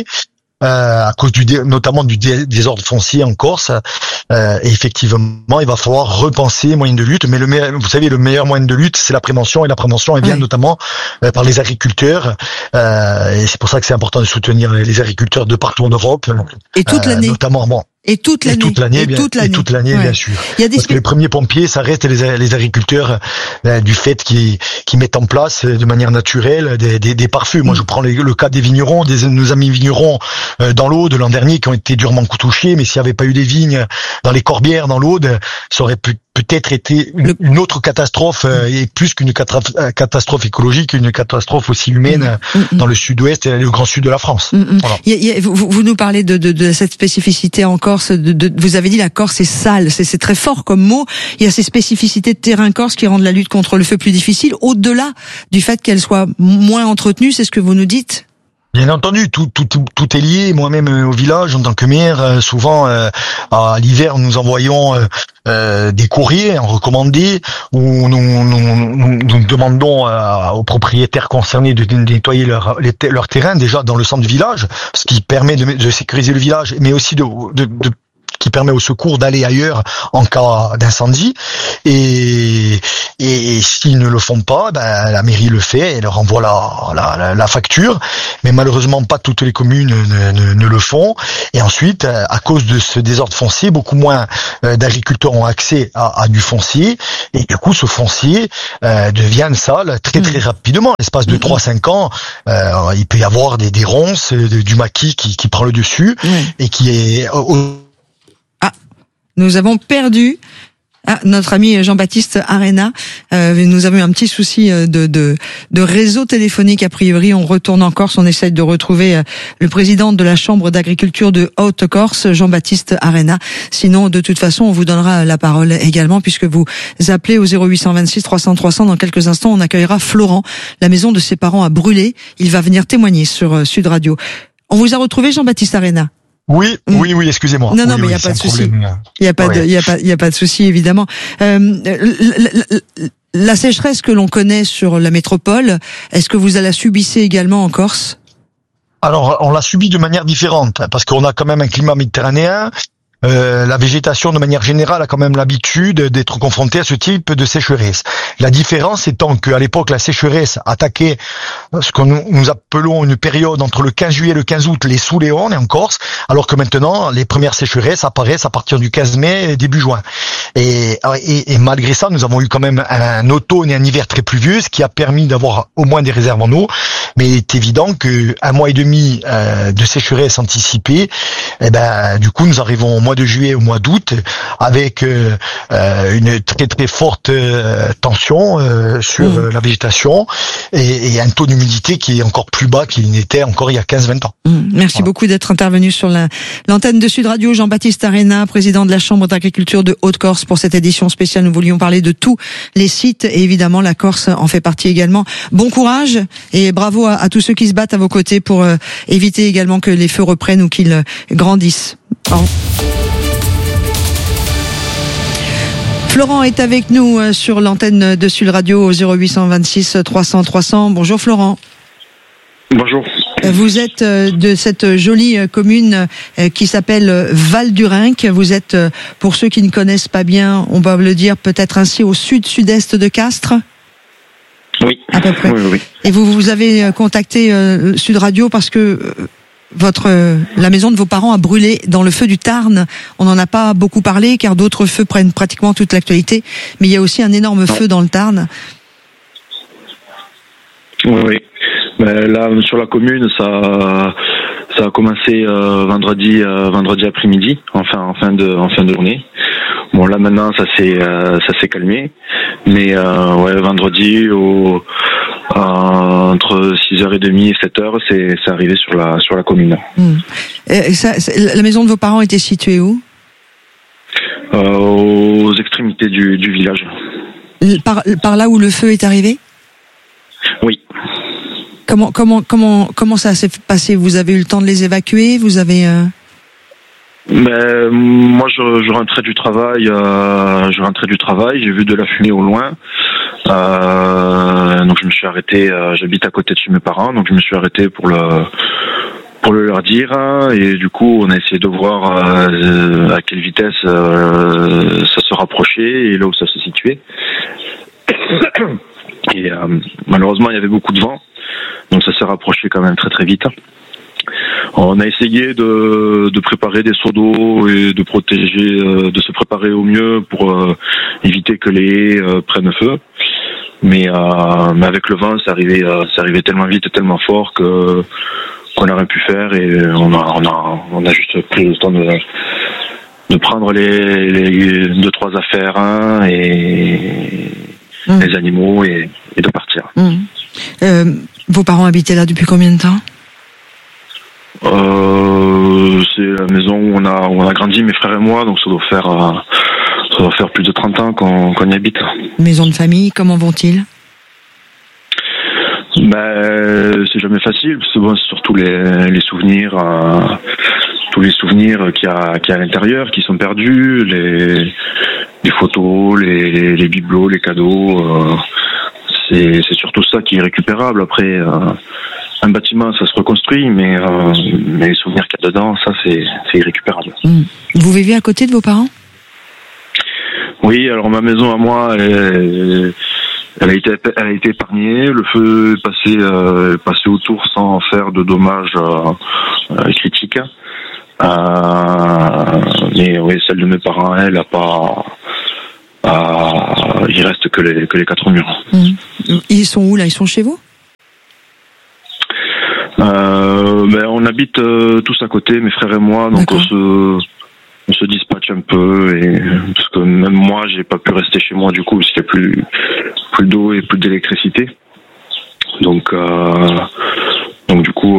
[SPEAKER 20] À cause notamment du désordre foncier en Corse, et effectivement il va falloir repenser les moyens de lutte, mais vous savez, le meilleur moyen de lutte c'est la prévention, et la prévention elle vient notamment par les agriculteurs, et c'est pour ça que c'est important de soutenir les agriculteurs de partout en Europe,
[SPEAKER 3] et toute l'année,
[SPEAKER 20] notamment
[SPEAKER 3] Et toute l'année,
[SPEAKER 20] bien sûr. Parce que les premiers pompiers, ça reste les agriculteurs, du fait qu'ils mettent en place de manière naturelle des pare-feux. Moi, je prends le cas des vignerons, nos amis vignerons dans l'Aude l'an dernier, qui ont été durement touchés. Mais s'il n'y avait pas eu des vignes dans les Corbières, dans l'Aude, ça aurait peut-être été une autre catastrophe, et plus qu'une catastrophe écologique, une catastrophe aussi humaine dans le sud-ouest et le grand sud de la France. Voilà.
[SPEAKER 3] Vous nous parlez de cette spécificité en Corse. Vous avez dit la Corse est sale, c'est très fort comme mot. Il y a ces spécificités de terrain corse qui rendent la lutte contre le feu plus difficile, au-delà du fait qu'elle soit moins entretenue. C'est ce que vous nous dites?
[SPEAKER 20] Bien entendu, tout est lié. Moi-même au village, en tant que maire, souvent à l'hiver, nous envoyons des courriers recommandés où nous demandons aux propriétaires concernés de nettoyer leur terrain déjà dans le centre du village, ce qui permet de sécuriser le village, mais aussi qui permet au secours d'aller ailleurs en cas d'incendie. Et s'ils ne le font pas, la mairie le fait et leur envoie la facture. Mais malheureusement, pas toutes les communes ne le font. Et ensuite, à cause de ce désordre foncier, beaucoup moins d'agriculteurs ont accès à du foncier. Et du coup, ce foncier devient sale très très rapidement. L'espace de 3-5 ans, il peut y avoir des ronces, du maquis qui prend le dessus et qui est...
[SPEAKER 3] Nous avons perdu notre ami Jean-Baptiste Arena. Nous avons eu un petit souci de réseau téléphonique. A priori, on retourne en Corse. On essaie de retrouver le président de la Chambre d'agriculture de Haute-Corse, Jean-Baptiste Arena. Sinon, de toute façon, on vous donnera la parole également puisque vous appelez au 0826 300 300. Dans quelques instants, on accueillera Florent. La maison de ses parents a brûlé. Il va venir témoigner sur Sud Radio. On vous a retrouvé, Jean-Baptiste Arena?
[SPEAKER 20] Oui, excusez-moi.
[SPEAKER 3] Non, mais il n'y a pas de souci. Il n'y a pas de souci, évidemment. La sécheresse que l'on connaît sur la métropole, est-ce que vous la subissez également en Corse?
[SPEAKER 20] Alors, on l'a subi de manière différente, parce qu'on a quand même un climat méditerranéen. La végétation, de manière générale, a quand même l'habitude d'être confrontée à ce type de sécheresse. La différence étant qu'à l'époque, la sécheresse attaquait ce que nous appelons une période entre le 15 juillet et le 15 août, les sous-Léon en Corse, alors que maintenant, les premières sécheresses apparaissent à partir du 15 mai et début juin. Et malgré ça, nous avons eu quand même un automne et un hiver très pluvieux, ce qui a permis d'avoir au moins des réserves en eau. Mais il est évident qu'un mois et demi de sécheresse anticipée, du coup, nous arrivons au mois de juillet, au mois d'août, avec une très très forte tension sur la végétation et un taux d'humidité qui est encore plus bas qu'il n'était encore il y a 15-20 ans.
[SPEAKER 3] Merci beaucoup d'être intervenu sur l'antenne de Sud Radio. Jean-Baptiste Arena, président de la Chambre d'agriculture de Haute-Corse, pour cette édition spéciale. Nous voulions parler de tous les sites et évidemment la Corse en fait partie également. Bon courage et bravo à tous ceux qui se battent à vos côtés pour éviter également que les feux reprennent ou qu'ils grandissent. Florent est avec nous sur l'antenne de Sud Radio au 0826 300 300. Bonjour Florent.
[SPEAKER 21] Bonjour.
[SPEAKER 3] Vous êtes de cette jolie commune qui s'appelle Val-du-Rhinc. Vous êtes, pour ceux qui ne connaissent pas bien, on va le dire peut-être ainsi, au sud-sud-est de Castres.
[SPEAKER 21] Oui.
[SPEAKER 3] À peu près.
[SPEAKER 21] Oui.
[SPEAKER 3] Et vous avez contacté Sud Radio parce que la maison de vos parents a brûlé dans le feu du Tarn. On n'en a pas beaucoup parlé car d'autres feux prennent pratiquement toute l'actualité. Mais il y a aussi un énorme feu dans le Tarn.
[SPEAKER 21] Oui. Mais là, sur la commune, ça a commencé vendredi après-midi, en fin de journée. Bon, là maintenant, ça s'est calmé. Mais vendredi entre 6h30 et 7h, c'est arrivé sur la commune.
[SPEAKER 3] La maison de vos parents était située où?
[SPEAKER 21] Aux extrémités du village.
[SPEAKER 3] Par là où le feu est arrivé?
[SPEAKER 21] Oui.
[SPEAKER 3] Comment ça s'est passé? Vous avez eu le temps de les évacuer? Vous avez
[SPEAKER 21] Mais moi, je rentrais du travail. J'ai vu de la fumée au loin. Donc je me suis arrêté. J'habite à côté de chez mes parents, donc je me suis arrêté pour le leur dire. Et du coup, on a essayé de voir à quelle vitesse ça se rapprochait et là où ça se situait. Et malheureusement, il y avait beaucoup de vent. Donc ça s'est rapproché quand même très très vite. On a essayé de préparer des seaux d'eau et de se préparer au mieux pour éviter que les haies prennent feu. Mais avec le vent, ça arrivait tellement vite et tellement fort qu'on aurait pu faire et on a juste pris le temps de prendre les 2-3 affaires et les animaux et de partir.
[SPEAKER 3] Vos parents habitaient là depuis combien de temps?
[SPEAKER 21] C'est la maison où on a grandi, mes frères et moi, donc ça doit faire plus de 30 ans qu'on y habite.
[SPEAKER 3] Maison de famille, comment vont-ils?
[SPEAKER 21] C'est jamais facile, parce que bon, c'est surtout les souvenirs, tous les souvenirs qu'il y a à l'intérieur qui sont perdus, les photos, les bibelots, les cadeaux. C'est surtout ça qui est récupérable. Après, un bâtiment, ça se reconstruit, mais les souvenirs qu'il y a dedans, ça, c'est irrécupérable.
[SPEAKER 3] Vous vivez à côté de vos parents?
[SPEAKER 21] Oui, alors ma maison à moi, elle a été épargnée. Le feu est passé autour sans faire de dommages critiques. Mais oui, celle de mes parents, elle a pas. Il reste que les 4 murs.
[SPEAKER 3] Ils sont où là? Ils sont chez vous?
[SPEAKER 21] On habite tous à côté, mes frères et moi, donc on se dispatche un peu, parce que même moi j'ai pas pu rester chez moi du coup parce qu'il n'y a plus d'eau et plus d'électricité. Donc du coup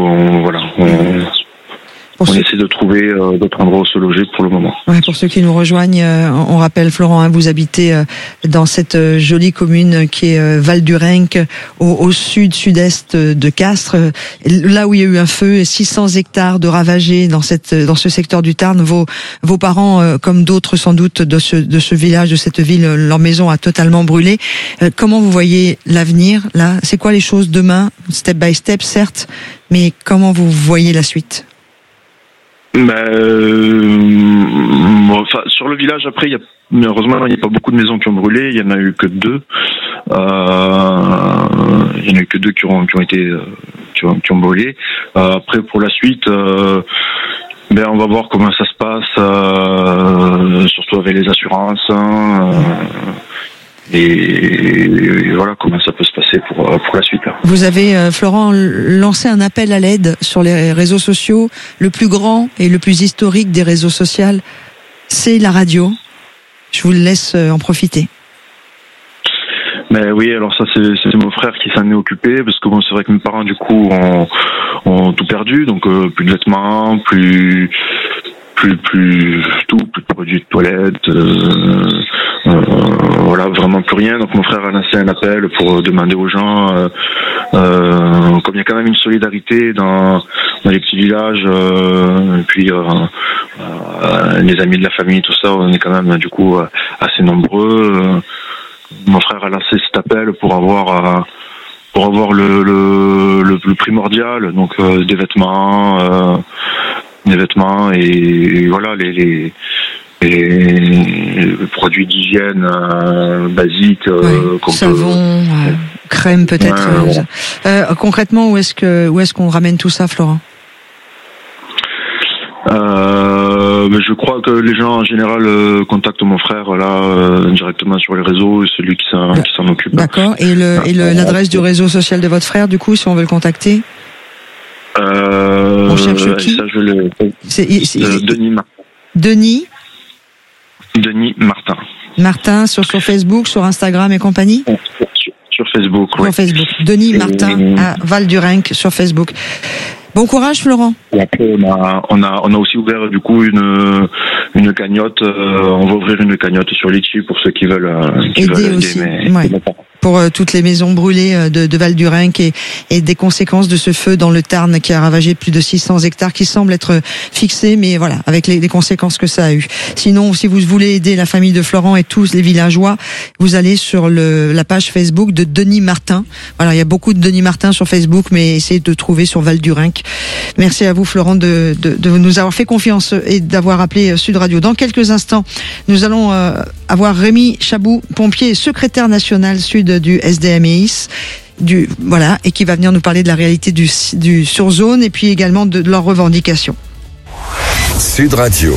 [SPEAKER 21] on essaie de trouver d'autres endroits où se loger pour le moment.
[SPEAKER 3] Ouais, pour ceux qui nous rejoignent, on rappelle Florent, vous habitez dans cette jolie commune qui est Val du Renc, au sud-sud-est de Castres, là où il y a eu un feu, 600 hectares de ravagés dans ce secteur du Tarn. Vos parents, comme d'autres sans doute de ce village, de cette ville, leur maison a totalement brûlé. Comment vous voyez l'avenir là? C'est quoi les choses demain? Step by step, certes, mais comment vous voyez la suite?
[SPEAKER 21] Sur le village, après, heureusement, il n'y a pas beaucoup de maisons qui ont brûlé. Il y en a eu que 2. Il y en a eu que 2 qui ont brûlé. Après, pour la suite, on va voir comment ça se passe, surtout avec les assurances. Et voilà comment ça peut se passer pour la suite. Là.
[SPEAKER 3] Vous avez, Florent, lancé un appel à l'aide sur les réseaux sociaux. Le plus grand et le plus historique des réseaux sociaux, c'est la radio. Je vous laisse en profiter.
[SPEAKER 21] Mais oui, alors ça c'est mon frère qui s'en est occupé, parce que bon, c'est vrai que mes parents du coup ont tout perdu, donc plus de vêtements, plus de produits de toilette, vraiment plus rien. Donc mon frère a lancé un appel pour demander aux gens, comme il y a quand même une solidarité dans les petits villages, et puis les amis de la famille, tout ça, on est quand même du coup assez nombreux. Mon frère a lancé cet appel pour avoir le primordial, donc des vêtements et voilà les produits d'hygiène basiques, comme
[SPEAKER 3] savon, crème peut-être. Concrètement, où est-ce qu'on ramène tout ça, Florent?
[SPEAKER 21] Je crois que les gens en général contactent mon frère directement sur les réseaux, et celui qui s'en occupe.
[SPEAKER 3] D'accord. Et l'adresse du réseau social de votre frère, du coup, si on veut le contacter? On cherche qui?
[SPEAKER 21] Ça, Denis Martin. Denis Martin.
[SPEAKER 3] Martin sur Facebook, sur Instagram et compagnie?
[SPEAKER 21] Sur Facebook, oui.
[SPEAKER 3] Sur Facebook. Denis Martin à Val du Renc sur Facebook. Bon courage, Florent.
[SPEAKER 21] Et après, on a aussi ouvert du coup une cagnotte. On va ouvrir une cagnotte sur Litchi pour ceux qui veulent aider
[SPEAKER 3] aussi. Pour toutes les maisons brûlées de Val du Renc et des conséquences de ce feu dans le Tarn qui a ravagé plus de 600 hectares, qui semble être fixé, mais voilà, avec les conséquences que ça a eu. Sinon, si vous voulez aider la famille de Florent et tous les villageois, vous allez sur la page Facebook de Denis Martin. Voilà, il y a beaucoup de Denis Martin sur Facebook, mais essayez de trouver sur Val du Renc. Merci à vous, Florent, de nous avoir fait confiance et d'avoir appelé Sud Radio. Dans quelques instants, nous allons avoir Rémi Chabou, pompier et secrétaire national Sud du SDMEIS, et qui va venir nous parler de la réalité du surzone et puis également de leurs revendications.
[SPEAKER 5] Sud Radio.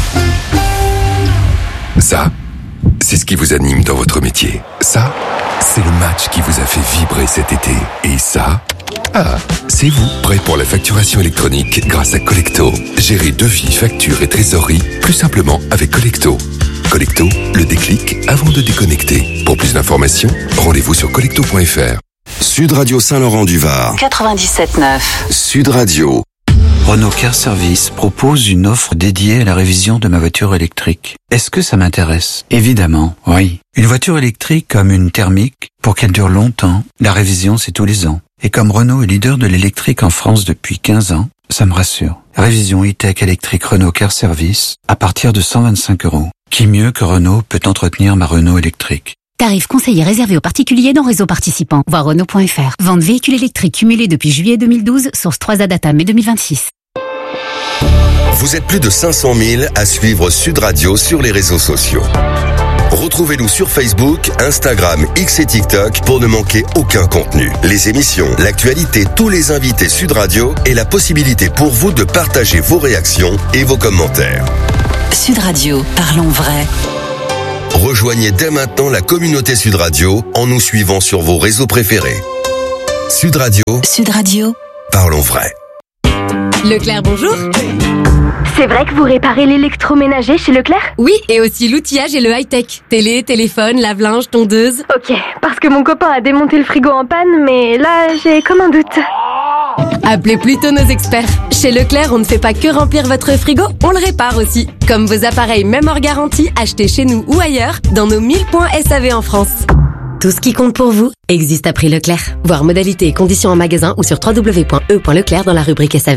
[SPEAKER 5] Ça, c'est ce qui vous anime dans votre métier. Ça, c'est le match qui vous a fait vibrer cet été. Et ça, C'est vous, prêt pour la facturation électronique grâce à Collecto. Gérez devis, factures et trésorerie plus simplement avec Collecto. Collecto, le déclic avant de déconnecter. Pour plus d'informations, rendez-vous sur collecto.fr. Sud Radio Saint-Laurent-du-Var.
[SPEAKER 11] 97.9.
[SPEAKER 5] Sud Radio.
[SPEAKER 4] Renault Car Service propose une offre dédiée à la révision de ma voiture électrique. Est-ce que ça m'intéresse? Évidemment, oui. Une voiture électrique comme une thermique, pour qu'elle dure longtemps, la révision c'est tous les ans. Et comme Renault est leader de l'électrique en France depuis 15 ans, ça me rassure. Révision e-tech électrique Renault Car Service à partir de 125 €. Qui mieux que Renault peut entretenir ma Renault électrique?
[SPEAKER 22] Tarif conseillé réservé aux particuliers dans réseau participant. Voir Renault.fr. Vente véhicule électrique cumulé depuis juillet 2012, source 3A Data mai 2026.
[SPEAKER 5] Vous êtes plus de 500 000 à suivre Sud Radio sur les réseaux sociaux. Retrouvez-nous sur Facebook, Instagram, X et TikTok pour ne manquer aucun contenu. Les émissions, l'actualité, tous les invités Sud Radio et la possibilité pour vous de partager vos réactions et vos commentaires.
[SPEAKER 11] Sud Radio, parlons vrai.
[SPEAKER 5] Rejoignez dès maintenant la communauté Sud Radio en nous suivant sur vos réseaux préférés. Sud Radio.
[SPEAKER 11] Sud Radio.
[SPEAKER 5] Parlons vrai.
[SPEAKER 23] Leclerc, bonjour.
[SPEAKER 24] C'est vrai que vous réparez l'électroménager chez Leclerc?
[SPEAKER 23] Oui, et aussi l'outillage et le high-tech. Télé, téléphone, lave-linge, tondeuse.
[SPEAKER 24] Ok, parce que mon copain a démonté le frigo en panne, mais là, j'ai comme un doute.
[SPEAKER 23] Appelez plutôt nos experts. Chez Leclerc, on ne fait pas que remplir votre frigo, on le répare aussi. Comme vos appareils même hors garantie, achetés chez nous ou ailleurs, dans nos 1000 points SAV en France. Tout ce qui compte pour vous existe à prix Leclerc. Voir modalités et conditions en magasin ou sur www.e.leclerc dans la rubrique SAV.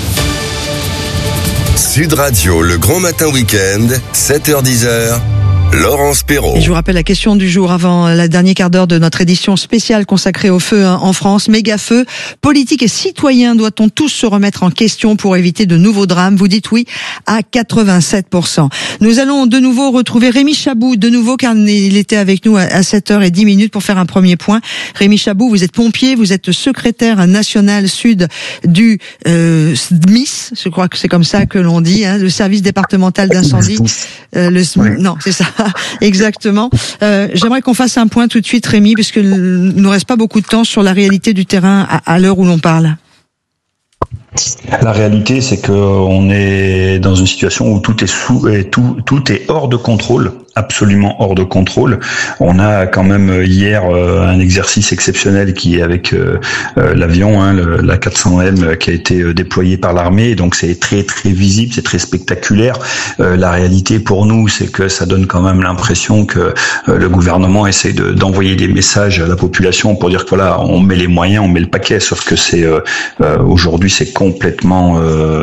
[SPEAKER 5] Sud Radio, le grand matin week-end, 7h-10h. Laurence Perrault.
[SPEAKER 3] Et je vous rappelle la question du jour avant la dernière quart d'heure de notre édition spéciale consacrée au feu en France. Méga feu. Politique et citoyens, doit-on tous se remettre en question pour éviter de nouveaux drames? Vous dites oui à 87%. Nous allons de nouveau retrouver Rémi Chabou, de nouveau, car il était avec nous à 7h10 pour faire un premier point. Rémi Chabou, vous êtes pompier, vous êtes secrétaire national sud du SMIS, je crois que c'est comme ça que l'on dit, le service départemental d'incendie. Non, c'est ça. Exactement. J'aimerais qu'on fasse un point tout de suite, Rémi, parce qu'il ne nous reste pas beaucoup de temps sur la réalité du terrain à l'heure où l'on parle.
[SPEAKER 25] La réalité, c'est qu'on est dans une situation où tout est hors de contrôle, absolument hors de contrôle. On a quand même hier un exercice exceptionnel qui est avec l'avion, la 400M, qui a été déployé par l'armée. Donc c'est très très visible, c'est très spectaculaire. La réalité pour nous, c'est que ça donne quand même l'impression que le gouvernement essaie d'envoyer des messages à la population pour dire que voilà, on met les moyens, on met le paquet. Sauf que c'est aujourd'hui, c'est complètement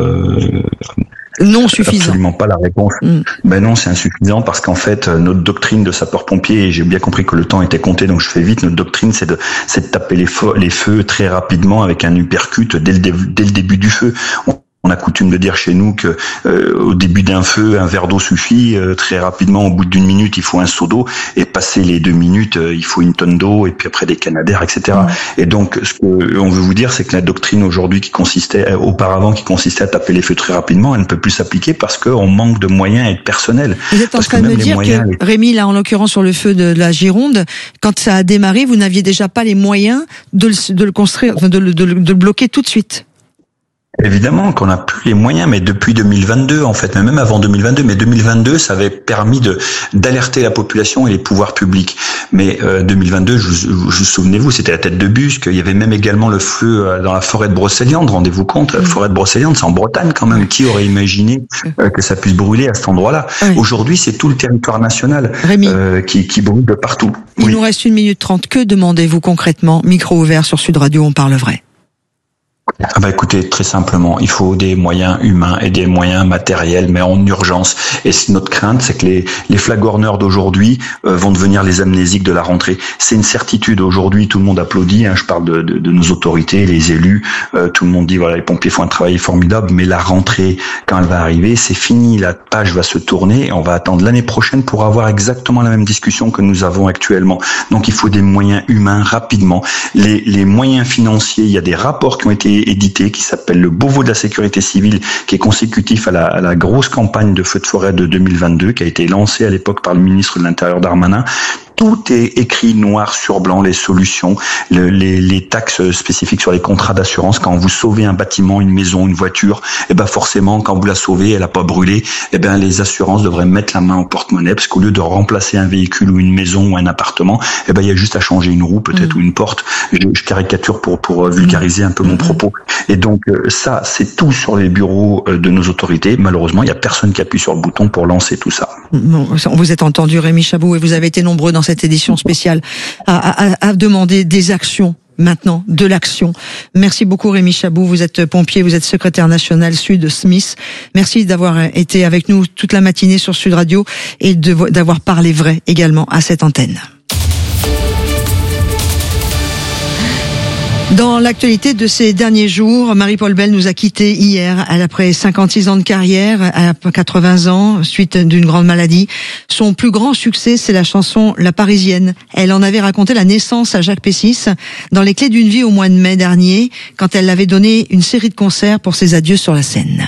[SPEAKER 3] non suffisant.
[SPEAKER 25] Absolument pas la réponse. Ben non, c'est insuffisant parce qu'en fait, notre doctrine de sapeur-pompier, et j'ai bien compris que le temps était compté, donc je fais vite, notre doctrine, c'est de taper les feux très rapidement avec un uppercut dès le début du feu. On a coutume de dire chez nous que au début d'un feu, un verre d'eau suffit. Très rapidement, au bout d'une minute, il faut un seau d'eau. Et passé les 2 minutes, il faut une tonne d'eau. Et puis après des canadaires, etc. Et donc, ce qu'on veut vous dire, c'est que la doctrine aujourd'hui qui consistait à taper les feux très rapidement, elle ne peut plus s'appliquer parce qu'on manque de moyens et de personnel.
[SPEAKER 3] Vous êtes en train de me dire que, Rémi, là, en l'occurrence sur le feu de la Gironde, quand ça a démarré, vous n'aviez déjà pas les moyens de le construire, de le bloquer tout de suite.
[SPEAKER 25] Évidemment qu'on n'a plus les moyens, mais depuis 2022, en fait, même avant 2022, mais 2022, ça avait permis d'alerter la population et les pouvoirs publics. Mais 2022, souvenez-vous, c'était la tête de bûche, qu'il y avait même également le feu dans la forêt de Brocéliande, rendez-vous compte, la forêt de Brocéliande, c'est en Bretagne quand même, qui aurait imaginé que ça puisse brûler à cet endroit-là? Aujourd'hui, c'est tout le territoire national qui brûle de partout.
[SPEAKER 3] Il nous reste 1 minute 30, que demandez-vous concrètement? Micro ouvert sur Sud Radio, on parle vrai.
[SPEAKER 25] Écoutez, très simplement, il faut des moyens humains et des moyens matériels, mais en urgence. Et notre crainte, c'est que les flagorneurs d'aujourd'hui vont devenir les amnésiques de la rentrée. C'est une certitude. Aujourd'hui, tout le monde applaudit. Je parle de nos autorités, les élus. Tout le monde dit, voilà, les pompiers font un travail formidable, mais la rentrée, quand elle va arriver, c'est fini. La page va se tourner et on va attendre l'année prochaine pour avoir exactement la même discussion que nous avons actuellement. Donc, il faut des moyens humains rapidement. Les moyens financiers, il y a des rapports qui ont été édité qui s'appelle le Beauvau de la sécurité civile, qui est consécutif à la grosse campagne de feux de forêt de 2022 qui a été lancée à l'époque par le ministre de l'Intérieur Darmanin. Tout est écrit noir sur blanc, les solutions, les taxes spécifiques sur les contrats d'assurance. Quand vous sauvez un bâtiment, une maison, une voiture, et ben forcément, quand vous la sauvez, elle a pas brûlé, et ben les assurances devraient mettre la main au porte-monnaie, parce qu'au lieu de remplacer un véhicule ou une maison ou un appartement, et ben il y a juste à changer une roue peut-être ou une porte. Je caricature pour vulgariser un peu mon propos. Et donc ça, c'est tout sur les bureaux de nos autorités. Malheureusement, il y a personne qui appuie sur le bouton pour lancer tout ça.
[SPEAKER 3] Bon, vous êtes entendu, Rémi Chabot, et vous avez été nombreux dans cette édition spéciale à demander des actions. Maintenant, de l'action. Merci beaucoup Rémi Chabot, vous êtes pompier, vous êtes secrétaire national Sud Smith. Merci d'avoir été avec nous toute la matinée sur Sud Radio et d'avoir parlé vrai également à cette antenne. Dans l'actualité de ces derniers jours, Marie-Paul Bell nous a quittés hier, après 56 ans de carrière, à 80 ans, suite d'une grande maladie. Son plus grand succès, c'est la chanson La Parisienne. Elle en avait raconté la naissance à Jacques Pessis dans Les Clés d'une vie au mois de mai dernier, quand elle avait donné une série de concerts pour ses adieux sur la scène.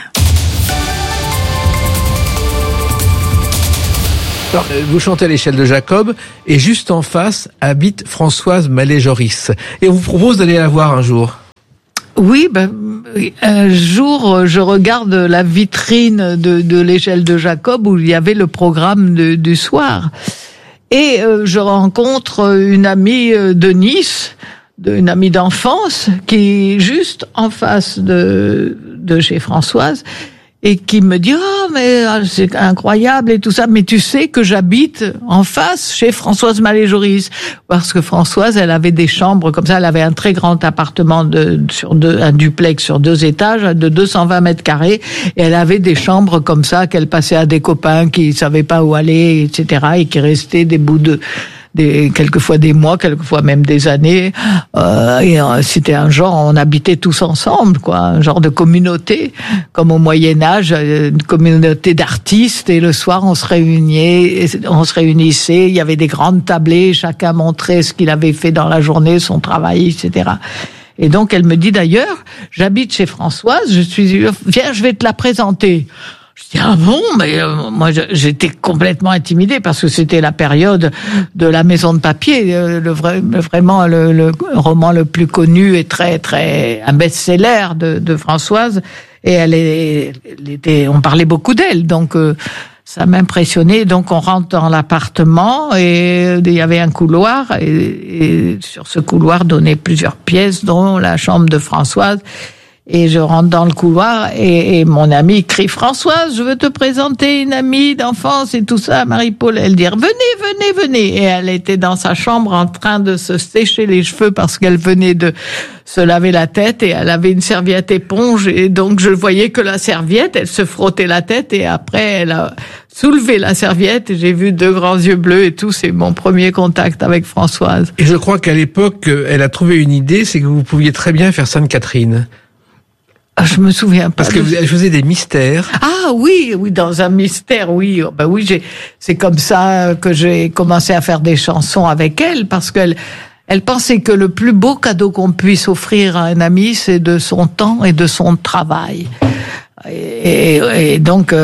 [SPEAKER 6] Alors, vous chantez à l'échelle de Jacob, et juste en face habite Françoise Mallet-Joris. Et on vous propose d'aller la voir un jour.
[SPEAKER 7] Oui, un jour, je regarde la vitrine de l'échelle de Jacob où il y avait le programme du soir. Et je rencontre une amie de Nice, une amie d'enfance, qui est juste en face de chez Françoise, et qui me dit « Oh, mais c'est incroyable et tout ça, mais tu sais que j'habite en face chez Françoise Mallet-Joris. » Parce que Françoise, elle avait des chambres comme ça, elle avait un très grand appartement un duplex sur 2 étages de 220 mètres carrés, et elle avait des chambres comme ça qu'elle passait à des copains qui savaient pas où aller, etc., et qui restaient quelquefois des mois, quelquefois même des années, et c'était un genre, on habitait tous ensemble, quoi, un genre de communauté, comme au Moyen-Âge, une communauté d'artistes, et le soir on se réunissait, il y avait des grandes tablées, chacun montrait ce qu'il avait fait dans la journée, son travail, etc. Et donc elle me dit d'ailleurs, j'habite chez Françoise, viens, je vais te la présenter. Je dis, ah bon, mais moi j'étais complètement intimidée parce que c'était la période de La Maison de Papier, vraiment le roman le plus connu et très très un best-seller de Françoise, et on parlait beaucoup d'elle, donc ça m'impressionnait. Donc on rentre dans l'appartement et il y avait un couloir, et sur ce couloir donnaient plusieurs pièces, dont la chambre de Françoise. Et je rentre dans le couloir et mon amie crie « Françoise, je veux te présenter une amie d'enfance » et tout ça. Marie-Paul, elle dit « Venez ». Et elle était dans sa chambre en train de se sécher les cheveux parce qu'elle venait de se laver la tête, et elle avait une serviette éponge, et donc je voyais que la serviette, elle se frottait la tête, et après elle a soulevé la serviette et j'ai vu 2 grands yeux bleus et tout. C'est mon premier contact avec Françoise.
[SPEAKER 6] Et je crois qu'à l'époque, elle a trouvé une idée, c'est que vous pouviez très bien faire Sainte-Catherine.
[SPEAKER 7] Ah, je me souviens pas.
[SPEAKER 6] Parce qu'elle faisait des mystères.
[SPEAKER 7] Ah oui, dans un mystère, oui. Ben oui, c'est comme ça que j'ai commencé à faire des chansons avec elle, parce qu'elle pensait que le plus beau cadeau qu'on puisse offrir à un ami, c'est de son temps et de son travail. Et donc,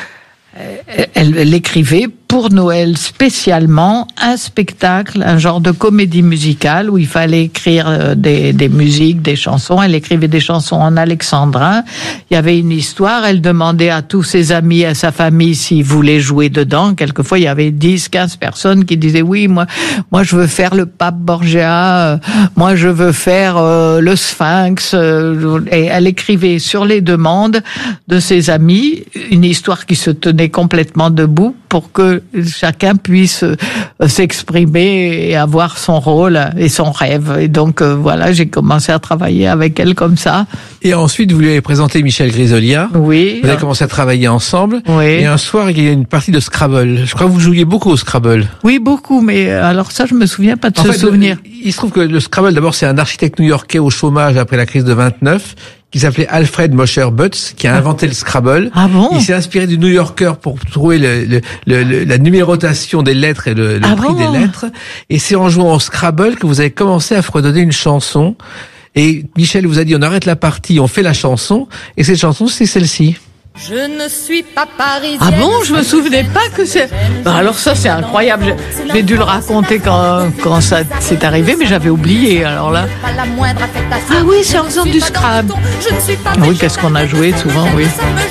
[SPEAKER 7] elle écrivait pour Noël spécialement un spectacle, un genre de comédie musicale où il fallait écrire des musiques, des chansons. Elle écrivait des chansons en alexandrin. Il y avait une histoire. Elle demandait à tous ses amis, à sa famille, s'ils voulaient jouer dedans. Quelquefois, il y avait 10, 15 personnes qui disaient oui, moi je veux faire le pape Borgia, moi je veux faire le Sphinx. Et elle écrivait sur les demandes de ses amis une histoire qui se tenait complètement debout pour que chacun puisse s'exprimer et avoir son rôle et son rêve. Et donc voilà, j'ai commencé à travailler avec elle comme ça.
[SPEAKER 6] Et ensuite, vous lui avez présenté Michel Grisolia.
[SPEAKER 7] Oui.
[SPEAKER 6] Vous avez commencé à travailler ensemble.
[SPEAKER 7] Oui.
[SPEAKER 6] Et un soir, il y a une partie de Scrabble. Je crois que vous jouiez beaucoup au Scrabble.
[SPEAKER 7] Oui, beaucoup, mais alors ça, je me souviens pas de ce souvenir.
[SPEAKER 6] Il se trouve que le Scrabble, d'abord, c'est un architecte new-yorkais au chômage après la crise de 29, qui s'appelait Alfred Mosher Butts, qui a inventé le Scrabble.
[SPEAKER 7] Ah bon?
[SPEAKER 6] Il s'est inspiré du New Yorker pour trouver la numérotation des lettres et le prix des lettres. Et c'est en jouant au Scrabble que vous avez commencé à fredonner une chanson. Et Michel vous a dit, on arrête la partie, on fait la chanson. Et cette chanson, c'est celle-ci.
[SPEAKER 8] Je ne suis pas parisienne.
[SPEAKER 7] Ah bon, je me souvenais pas que c'est... Bah alors ça, c'est incroyable. J'ai dû le raconter quand ça s'est arrivé, mais j'avais oublié, alors là. Ah oui, c'est en faisant du Scrabble. Ah oui, qu'est-ce qu'on a joué souvent, oui.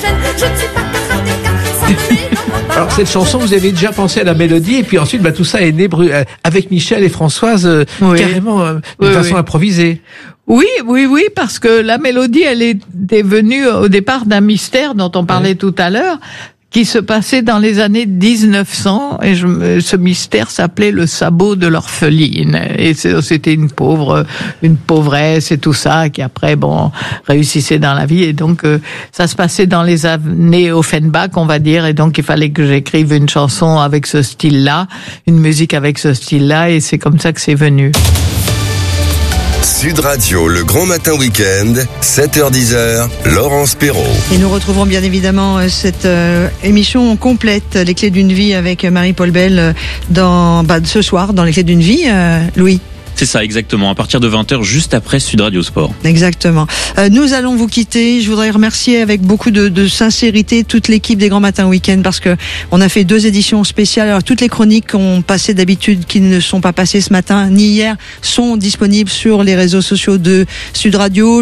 [SPEAKER 6] Alors cette chanson, vous avez déjà pensé à la mélodie, et puis ensuite, tout ça est né avec Michel et Françoise, carrément de façon improvisée.
[SPEAKER 7] Oui, parce que la mélodie, elle était venue au départ d'un mystère dont on parlait tout à l'heure, qui se passait dans les années 1900, et ce mystère s'appelait le sabot de l'orpheline. Et c'était une pauvresse et tout ça, qui après, réussissait dans la vie. Et donc, ça se passait dans les années Offenbach, on va dire, et donc il fallait que j'écrive une chanson avec ce style-là, une musique avec ce style-là, et c'est comme ça que c'est venu.
[SPEAKER 5] Sud Radio, le grand matin week-end, 7h-10h, Laurence Perrault.
[SPEAKER 3] Et nous retrouverons bien évidemment cette émission complète, Les Clés d'une vie, avec Marie-Paul Bell ce soir, dans Les Clés d'une vie, Louis.
[SPEAKER 9] C'est ça, exactement. À partir de 20h, juste après Sud Radio Sport.
[SPEAKER 3] Exactement. Nous allons vous quitter. Je voudrais remercier avec beaucoup de sincérité toute l'équipe des Grands Matins Week-end, parce que on a fait 2 éditions spéciales. Alors, toutes les chroniques qu'on passait d'habitude, qui ne sont pas passées ce matin ni hier, sont disponibles sur les réseaux sociaux de Sud Radio.